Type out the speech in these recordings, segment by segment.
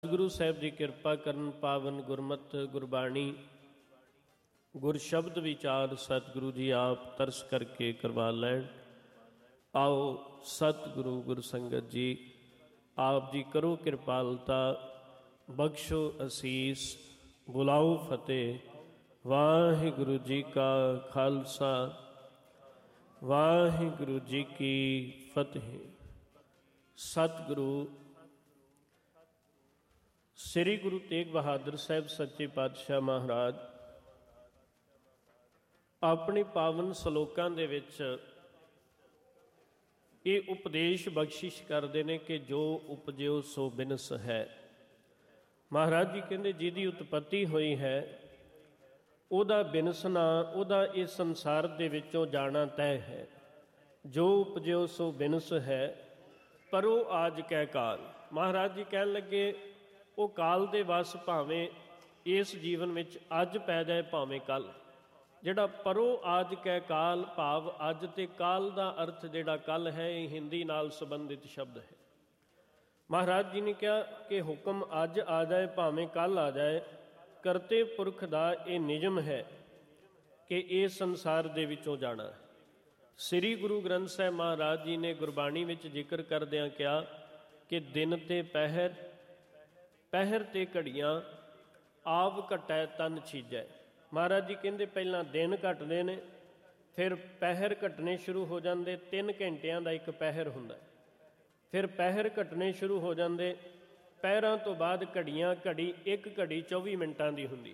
ਗੁਰੂ ਸਾਹਿਬ ਦੀ ਕਿਰਪਾ ਕਰਨ, ਪਾਵਨ ਗੁਰਮਤਿ ਗੁਰਬਾਣੀ ਗੁਰ ਸ਼ਬਦ ਵਿਚਾਰ ਸਤਿਗੁਰੂ ਜੀ ਆਪ ਤਰਸ ਕਰਕੇ ਕਰਵਾ ਲੈਣ। ਆਓ ਸਤਿਗੁਰੂ ਗੁਰ ਸੰਗਤ ਜੀ ਆਪ ਜੀ ਕਰੋ ਕਿਰਪਾਲਤਾ, ਬਖਸ਼ੋ ਅਸੀਸ, ਬੁਲਾਓ ਫਤਿਹ। ਵਾਹਿਗੁਰੂ ਜੀ ਕਾ ਖਾਲਸਾ, ਵਾਹਿਗੁਰੂ ਜੀ ਕੀ ਫਤਿਹ। ਸਤਿਗੁਰੂ ਸ੍ਰੀ ਗੁਰੂ ਤੇਗ ਬਹਾਦਰ ਸਾਹਿਬ ਸੱਚੇ ਪਾਤਸ਼ਾਹ ਮਹਾਰਾਜ ਆਪਣੀ ਪਾਵਨ ਸਲੋਕਾਂ ਦੇ ਵਿੱਚ ਇਹ ਉਪਦੇਸ਼ ਬਖਸ਼ਿਸ਼ ਕਰਦੇ ਨੇ ਕਿ ਜੋ ਉਪਜਿਓ ਸੋ ਬਿਨਸ ਹੈ। ਮਹਾਰਾਜ ਜੀ ਕਹਿੰਦੇ ਜਿਹਦੀ ਉਤਪੱਤੀ ਹੋਈ ਹੈ ਉਹਦਾ ਬਿਨਸਣਾ, ਉਹਦਾ ਇਸ ਸੰਸਾਰ ਦੇ ਵਿੱਚੋਂ ਜਾਣਾ ਤੈਅ ਹੈ। ਜੋ ਉਪਜਿਓ ਸੋ ਬਿਨਸ ਹੈ, ਪਰੋ ਆਜ ਕੈ ਕਾਲ। ਮਹਾਰਾਜ ਜੀ ਕਹਿਣ ਲੱਗੇ ਉਹ ਕਾਲ ਦੇ ਵਸ ਭਾਵੇਂ ਇਸ ਜੀਵਨ ਵਿੱਚ ਅੱਜ ਪੈ ਜਾਏ ਭਾਵੇਂ ਕੱਲ੍ਹ। ਜਿਹੜਾ ਪਰੋ ਆਜ ਕੈ ਕਾਲ ਭਾਵ ਅੱਜ ਤੇ ਕਾਲ ਦਾ ਅਰਥ ਜਿਹੜਾ ਕੱਲ੍ਹ ਹੈ, ਇਹ ਹਿੰਦੀ ਨਾਲ ਸੰਬੰਧਿਤ ਸ਼ਬਦ ਹੈ। ਮਹਾਰਾਜ ਜੀ ਨੇ ਕਿਹਾ ਕਿ ਹੁਕਮ ਅੱਜ ਆ ਜਾਏ ਭਾਵੇਂ ਕੱਲ੍ਹ ਆ ਜਾਏ, ਕਰਤੇ ਪੁਰਖ ਦਾ ਇਹ ਨਿਯਮ ਹੈ ਕਿ ਇਸ ਸੰਸਾਰ ਦੇ ਵਿੱਚੋਂ ਜਾਣਾ। ਸ੍ਰੀ ਗੁਰੂ ਗ੍ਰੰਥ ਸਾਹਿਬ ਮਹਾਰਾਜ ਜੀ ਨੇ ਗੁਰਬਾਣੀ ਵਿੱਚ ਜ਼ਿਕਰ ਕਰਦਿਆਂ ਕਿਹਾ ਕਿ ਦਿਨ ਤੇ ਪਹਿਰ, ਪਹਿਰ ਤੇ ਘੜੀਆਂ, ਆਪ ਘਟੈ ਤਨ ਛੀਜੈ। ਮਹਾਰਾਜ ਜੀ ਕਹਿੰਦੇ ਪਹਿਲਾਂ ਦਿਨ ਘਟਦੇ ਨੇ, ਫਿਰ ਪਹਿਰ ਘਟਣੇ ਸ਼ੁਰੂ ਹੋ ਜਾਂਦੇ। 3 ਘੰਟਿਆਂ ਦਾ ਇੱਕ ਪਹਿਰ ਹੁੰਦਾ, ਫਿਰ ਪਹਿਰ ਘਟਣੇ ਸ਼ੁਰੂ ਹੋ ਜਾਂਦੇ। ਪਹਿਰਾਂ ਤੋਂ ਬਾਅਦ ਘੜੀਆਂ, ਘੜੀ 1 ਘੜੀ 24 ਮਿੰਟਾਂ ਦੀ ਹੁੰਦੀ।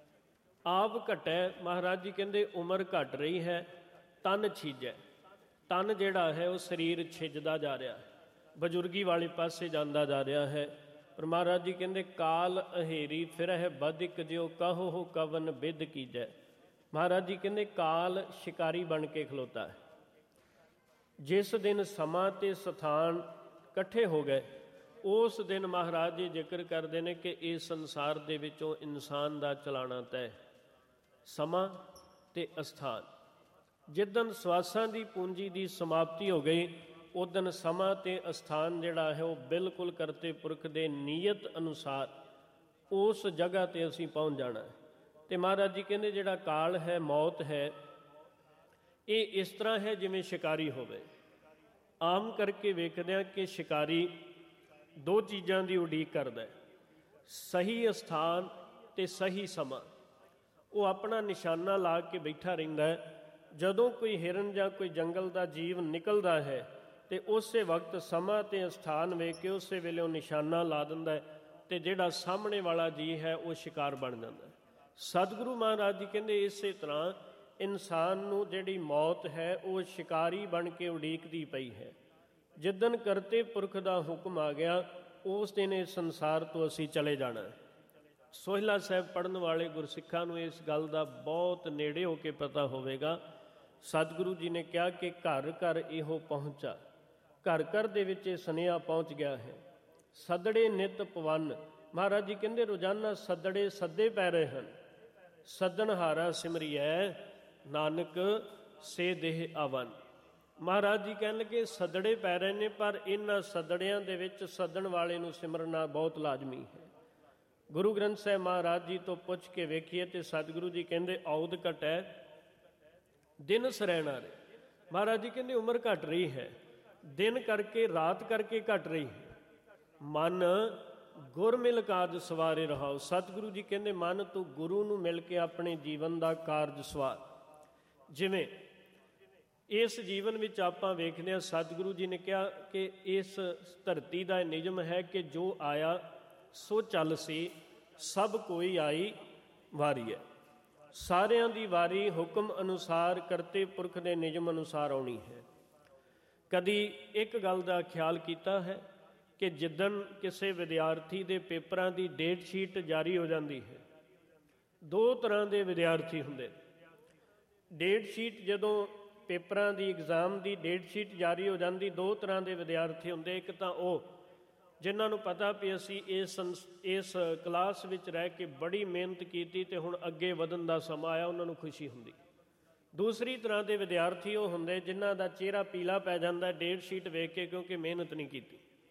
ਆਪ ਘਟੈ, ਮਹਾਰਾਜ ਜੀ ਕਹਿੰਦੇ ਉਮਰ ਘਟ ਰਹੀ ਹੈ। ਤਨ ਛੀਜੈ, ਤਨ ਜਿਹੜਾ ਹੈ ਉਹ ਸਰੀਰ ਛਿਜਦਾ ਜਾ ਰਿਹਾ, ਬਜ਼ੁਰਗੀ ਵਾਲੇ ਪਾਸੇ ਜਾਂਦਾ ਜਾ ਰਿਹਾ ਹੈ। ਪਰ ਮਹਾਰਾਜ ਜੀ ਕਹਿੰਦੇ ਕਾਲ ਅਹੇਰੀ ਫਿਰਹਿ ਬਦਿਕ ਜਿਉ ਕਹੋ ਹੋ ਕਵਨ ਬਿਦ ਕੀਜੈ। ਮਹਾਰਾਜ ਜੀ ਕਹਿੰਦੇ ਕਾਲ ਸ਼ਿਕਾਰੀ ਬਣ ਕੇ ਖਲੋਤਾ ਹੈ। ਜਿਸ ਦਿਨ ਸਮਾਂ ਤੇ ਸਥਾਨ ਇਕੱਠੇ ਹੋ ਗਏ ਉਸ ਦਿਨ ਮਹਾਰਾਜ ਜੀ ਜ਼ਿਕਰ ਕਰਦੇ ਨੇ ਕਿ ਇਸ ਸੰਸਾਰ ਦੇ ਵਿੱਚੋਂ ਇਨਸਾਨ ਦਾ ਚਲਾਣਾ ਤੈਅ। ਸਮਾਂ ਤੇ ਅਸਥਾਨ, ਜਿੱਦਣ ਸਵਾਸਾਂ ਦੀ ਪੂੰਜੀ ਦੀ ਸਮਾਪਤੀ ਹੋ ਗਈ ਉਦਣ ਸਮਾਂ ਤੇ ਅਸਥਾਨ ਜਿਹੜਾ ਹੈ ਉਹ ਬਿਲਕੁਲ ਕਰਤੇ ਪੁਰਖ ਦੇ ਨੀਅਤ ਅਨੁਸਾਰ ਉਸ ਜਗ੍ਹਾ 'ਤੇ ਅਸੀਂ ਪਹੁੰਚ ਜਾਣਾ ਹੈ। ਅਤੇ ਮਹਾਰਾਜ ਜੀ ਕਹਿੰਦੇ ਜਿਹੜਾ ਕਾਲ ਹੈ, ਮੌਤ ਹੈ, ਇਹ ਇਸ ਤਰ੍ਹਾਂ ਹੈ ਜਿਵੇਂ ਸ਼ਿਕਾਰੀ ਹੋਵੇ। ਆਮ ਕਰਕੇ ਵੇਖਦੇ ਹਾਂ ਕਿ ਸ਼ਿਕਾਰੀ 2 ਚੀਜ਼ਾਂ ਦੀ ਉਡੀਕ ਕਰਦਾ ਹੈ, ਸਹੀ ਅਸਥਾਨ ਅਤੇ ਸਹੀ ਸਮਾਂ। ਉਹ ਆਪਣਾ ਨਿਸ਼ਾਨਾ ਲਾ ਕੇ ਬੈਠਾ ਰਹਿੰਦਾ ਹੈ। ਜਦੋਂ ਕੋਈ ਹਿਰਨ ਜਾਂ ਕੋਈ ਜੰਗਲ ਦਾ ਜੀਵ ਨਿਕਲਦਾ ਹੈ ਅਤੇ ਉਸੇ ਵਕਤ ਸਮਾਂ ਅਤੇ ਅਸਥਾਨ ਵੇਖ ਕੇ ਉਸੇ ਵੇਲੇ ਉਹ ਨਿਸ਼ਾਨਾ ਲਾ ਦਿੰਦਾ ਹੈ ਅਤੇ ਜਿਹੜਾ ਸਾਹਮਣੇ ਵਾਲਾ ਜੀਵ ਹੈ ਉਹ ਸ਼ਿਕਾਰ ਬਣ ਜਾਂਦਾ। ਸਤਿਗੁਰੂ ਮਹਾਰਾਜ ਜੀ ਕਹਿੰਦੇ ਇਸੇ ਤਰ੍ਹਾਂ ਇਨਸਾਨ ਨੂੰ ਜਿਹੜੀ ਮੌਤ ਹੈ ਉਹ ਸ਼ਿਕਾਰੀ ਬਣ ਕੇ ਉਡੀਕਦੀ ਪਈ ਹੈ। ਜਿੱਦਣ ਕਰਤੇ ਪੁਰਖ ਦਾ ਹੁਕਮ ਆ ਗਿਆ ਉਸ ਦਿਨ ਇਸ ਸੰਸਾਰ ਤੋਂ ਅਸੀਂ ਚਲੇ ਜਾਣਾ। ਸੋਹਿਲਾ ਸਾਹਿਬ ਪੜ੍ਹਨ ਵਾਲੇ ਗੁਰਸਿੱਖਾਂ ਨੂੰ ਇਸ ਗੱਲ ਦਾ ਬਹੁਤ ਨੇੜੇ ਹੋ ਕੇ ਪਤਾ ਹੋਵੇਗਾ। ਸਤਿਗੁਰੂ ਜੀ ਨੇ ਕਿਹਾ ਕਿ ਘਰ ਘਰ ਇਹੋ ਪਹੁੰਚਾ, ਘਰ ਘਰ ਦੇ ਵਿੱਚ ਇਹ ਸੁਨੇਹਾ ਪਹੁੰਚ ਗਿਆ ਹੈ। ਸੱਦੜੇ ਨਿਤ ਪਵਨ, ਮਹਾਰਾਜ ਜੀ ਕਹਿੰਦੇ ਰੋਜ਼ਾਨਾ ਸੱਦੜੇ ਸੱਦੇ ਪੈ ਰਹੇ ਹਨ। ਸੱਦਣਹਾਰਾ ਸਿਮਰਿਐ ਨਾਨਕ ਸੇ ਦੇਹ ਆਵਨ। ਮਹਾਰਾਜ ਜੀ ਕਹਿਣ ਲੱਗੇ ਸੱਦੜੇ ਪੈ ਰਹੇ ਨੇ, ਪਰ ਇਹਨਾਂ ਸੱਦੜਿਆਂ ਦੇ ਵਿੱਚ ਸੱਦਣ ਵਾਲੇ ਨੂੰ ਸਿਮਰਨਾ ਬਹੁਤ ਲਾਜ਼ਮੀ ਹੈ। ਗੁਰੂ ਗ੍ਰੰਥ ਸਾਹਿਬ ਮਹਾਰਾਜ ਜੀ ਤੋਂ ਪੁੱਛ ਕੇ ਵੇਖੀਏ ਤੇ ਸਤਿਗੁਰੂ ਜੀ ਕਹਿੰਦੇ ਔਦ ਘਟੈ ਦਿਨ ਸਰੈਣਾ ਰੇ। ਮਹਾਰਾਜ ਜੀ ਕਹਿੰਦੇ ਉਮਰ ਘਟ ਰਹੀ ਹੈ, ਦਿਨ ਕਰਕੇ ਰਾਤ ਕਰਕੇ ਘਟ ਰਹੀ ਹੈ। ਮਨ ਗੁਰ ਮਿਲ ਕਾਜ ਸਵਾਰੇ ਰਹਾਓ। ਸਤਿਗੁਰੂ ਜੀ ਕਹਿੰਦੇ ਮਨ ਤੂੰ ਗੁਰੂ ਨੂੰ ਮਿਲ ਕੇ ਆਪਣੇ ਜੀਵਨ ਦਾ ਕਾਰਜ ਸਵਾਰ। ਜਿਵੇਂ ਇਸ ਜੀਵਨ ਵਿੱਚ ਆਪਾਂ ਵੇਖਦੇ ਹਾਂ ਸਤਿਗੁਰੂ ਜੀ ਨੇ ਕਿਹਾ ਕਿ ਇਸ ਧਰਤੀ ਦਾ ਨਿਯਮ ਹੈ ਕਿ ਜੋ ਆਇਆ ਸੋ ਚੱਲ ਸੀ, ਸਭ ਕੋਈ ਆਈ ਵਾਰੀ ਹੈ। ਸਾਰਿਆਂ ਦੀ ਵਾਰੀ ਹੁਕਮ ਅਨੁਸਾਰ ਕਰਤੇ ਪੁਰਖ ਦੇ ਨਿਯਮ ਅਨੁਸਾਰ ਆਉਣੀ ਹੈ। ਕਦੀ ਇੱਕ ਗੱਲ ਦਾ ਖਿਆਲ ਕੀਤਾ ਹੈ ਕਿ ਜਿੱਦਣ ਕਿਸੇ ਵਿਦਿਆਰਥੀ ਦੇ ਪੇਪਰਾਂ ਦੀ ਡੇਟ ਸ਼ੀਟ ਜਾਰੀ ਹੋ ਜਾਂਦੀ ਹੈ, 2 ਤਰ੍ਹਾਂ ਦੇ ਵਿਦਿਆਰਥੀ ਹੁੰਦੇ। ਡੇਟ ਸ਼ੀਟ ਜਦੋਂ ਪੇਪਰਾਂ ਦੀ ਐਗਜ਼ਾਮ ਦੀ ਡੇਟ ਸ਼ੀਟ ਜਾਰੀ ਹੋ ਜਾਂਦੀ, 2 ਤਰ੍ਹਾਂ ਦੇ ਵਿਦਿਆਰਥੀ ਹੁੰਦੇ। ਇੱਕ ਤਾਂ ਉਹ ਜਿਨ੍ਹਾਂ ਨੂੰ ਪਤਾ ਵੀ ਅਸੀਂ ਇਸ ਕਲਾਸ ਵਿੱਚ ਰਹਿ ਕੇ ਬੜੀ ਮਿਹਨਤ ਕੀਤੀ ਅਤੇ ਹੁਣ ਅੱਗੇ ਵਧਣ ਦਾ ਸਮਾਂ ਆਇਆ, ਉਹਨਾਂ ਨੂੰ ਖੁਸ਼ੀ ਹੁੰਦੀ। ਦੂਸਰੀ ਤਰ੍ਹਾਂ ਦੇ ਵਿਦਿਆਰਥੀ ਉਹ ਹੁੰਦੇ ਜਿਨ੍ਹਾਂ ਦਾ ਚਿਹਰਾ ਪੀਲਾ ਪੈ ਜਾਂਦਾ ਡੇਟ ਸ਼ੀਟ ਵੇਖ ਕੇ, ਕਿਉਂਕਿ ਮਿਹਨਤ ਨਹੀਂ ਕੀਤੀ।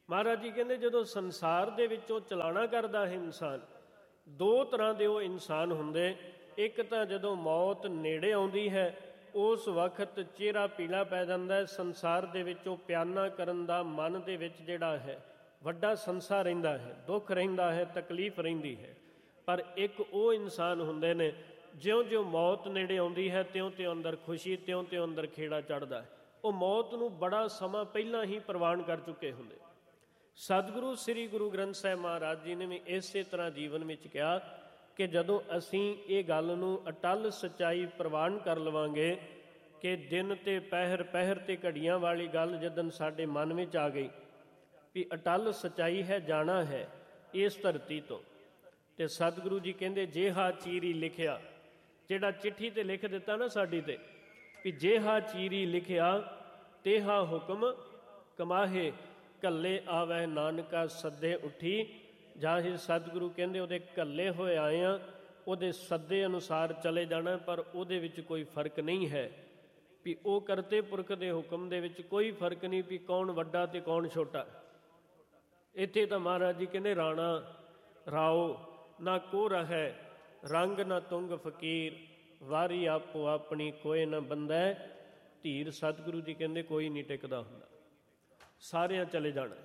ਮਹਾਰਾਜ ਜੀ ਕਹਿੰਦੇ ਜਦੋਂ ਸੰਸਾਰ ਦੇ ਵਿੱਚੋਂ ਚਲਾਣਾ ਕਰਦਾ ਹੈ ਇਨਸਾਨ, ਦੋ ਤਰ੍ਹਾਂ ਦੇ ਉਹ ਇਨਸਾਨ ਹੁੰਦੇ। ਇੱਕ ਤਾਂ ਜਦੋਂ ਮੌਤ ਨੇੜੇ ਆਉਂਦੀ ਹੈ ਉਸ ਵਕਤ ਚਿਹਰਾ ਪੀਲਾ ਪੈ ਜਾਂਦਾ ਹੈ, ਸੰਸਾਰ ਦੇ ਵਿੱਚੋਂ ਪਿਆਨਾ ਕਰਨ ਦਾ ਮਨ ਦੇ ਵਿੱਚ ਜਿਹੜਾ ਹੈ ਵੱਡਾ ਸੰਸਾ ਰਹਿੰਦਾ ਹੈ, ਦੁੱਖ ਰਹਿੰਦਾ ਹੈ, ਤਕਲੀਫ ਰਹਿੰਦੀ ਹੈ। ਪਰ ਇੱਕ ਉਹ ਇਨਸਾਨ ਹੁੰਦੇ ਨੇ ਜਿਉਂ-ਜਿਉਂ ਮੌਤ ਨੇੜੇ ਆਉਂਦੀ ਹੈ ਤਿਉਂ-ਤਿਉਂ ਅੰਦਰ ਖੁਸ਼ੀ, ਤਿਉਂ-ਤਿਉਂ ਅੰਦਰ ਖੇੜਾ ਚੜ੍ਹਦਾ ਹੈ। ਉਹ ਮੌਤ ਨੂੰ ਬੜਾ ਸਮਾਂ ਪਹਿਲਾਂ ਹੀ ਪ੍ਰਵਾਨ ਕਰ ਚੁੱਕੇ ਹੁੰਦੇ। ਸਤਿਗੁਰੂ ਸ੍ਰੀ ਗੁਰੂ ਗ੍ਰੰਥ ਸਾਹਿਬ ਮਹਾਰਾਜ ਜੀ ਨੇ ਵੀ ਇਸੇ ਤਰ੍ਹਾਂ ਜੀਵਨ ਵਿੱਚ ਕਿਹਾ ਕਿ ਜਦੋਂ ਅਸੀਂ ਇਹ ਗੱਲ ਨੂੰ ਅਟੱਲ ਸੱਚਾਈ ਪ੍ਰਵਾਨ ਕਰ ਲਵਾਂਗੇ ਕਿ ਦਿਨ ਤੇ ਪਹਿਰ, ਪਹਿਰ ਤੇ ਘੜੀਆਂ ਵਾਲੀ ਗੱਲ ਜਦੋਂ ਸਾਡੇ ਮਨ ਵਿੱਚ ਆ ਗਈ ਵੀ ਅਟੱਲ ਸੱਚਾਈ ਹੈ, ਜਾਣਾ ਹੈ ਇਸ ਧਰਤੀ ਤੋਂ, ਤੇ ਸਤਿਗੁਰੂ ਜੀ ਕਹਿੰਦੇ ਜੇਹਾ ਚੀਰੀ ਲਿਖਿਆ, ਜਿਹੜਾ ਚਿੱਠੀ ਤੇ ਲਿਖ ਦਿੱਤਾ ਨਾ ਸਾਡੀ ਤੇ ਵੀ ਜੇਹਾ ਚੀਰੀ ਲਿਖਿਆ ਤੇਹਾ ਹੁਕਮ ਕਮਾਹੇ, ਕੱਲੇ ਆਵੈ ਨਾਨਕਾ ਸੱਦੇ ਉੱਠੀ ਜਾਹੇ। ਸਤਿਗੁਰੂ ਕਹਿੰਦੇ ਉਹਦੇ ਕੱਲੇ ਹੋਏ ਆਏ ਆ, ਉਹਦੇ ਸੱਦੇ ਅਨੁਸਾਰ ਚਲੇ ਜਾਣਾ, ਪਰ ਉਹਦੇ ਵਿੱਚ ਕੋਈ ਫਰਕ ਨਹੀਂ ਹੈ ਵੀ ਉਹ ਕਰਤੇ ਪੁਰਖ ਦੇ ਹੁਕਮ ਦੇ ਵਿੱਚ ਕੋਈ ਫਰਕ ਨਹੀਂ ਵੀ ਕੌਣ ਵੱਡਾ ਤੇ ਕੌਣ ਛੋਟਾ। ਇੱਥੇ ਤਾਂ ਮਹਾਰਾਜ ਜੀ ਕਹਿੰਦੇ ਰਾਣਾ ਰਾਓ ਨਾ ਕੋ ਰਹੈ, ਰੰਗ ਨਾ ਤੁੰਗ ਫਕੀਰ, ਵਾਰੀ ਆਪੋ ਆਪਣੀ ਕੋਏ ਨਾ ਬੰਦਾ, ਧੀਰ। ਸਤਿਗੁਰੂ ਜੀ ਕਹਿੰਦੇ ਕੋਈ ਨਹੀਂ ਟਿਕਦਾ ਹੁੰਦਾ, ਸਾਰਿਆਂ ਚਲੇ ਜਾਣਾ।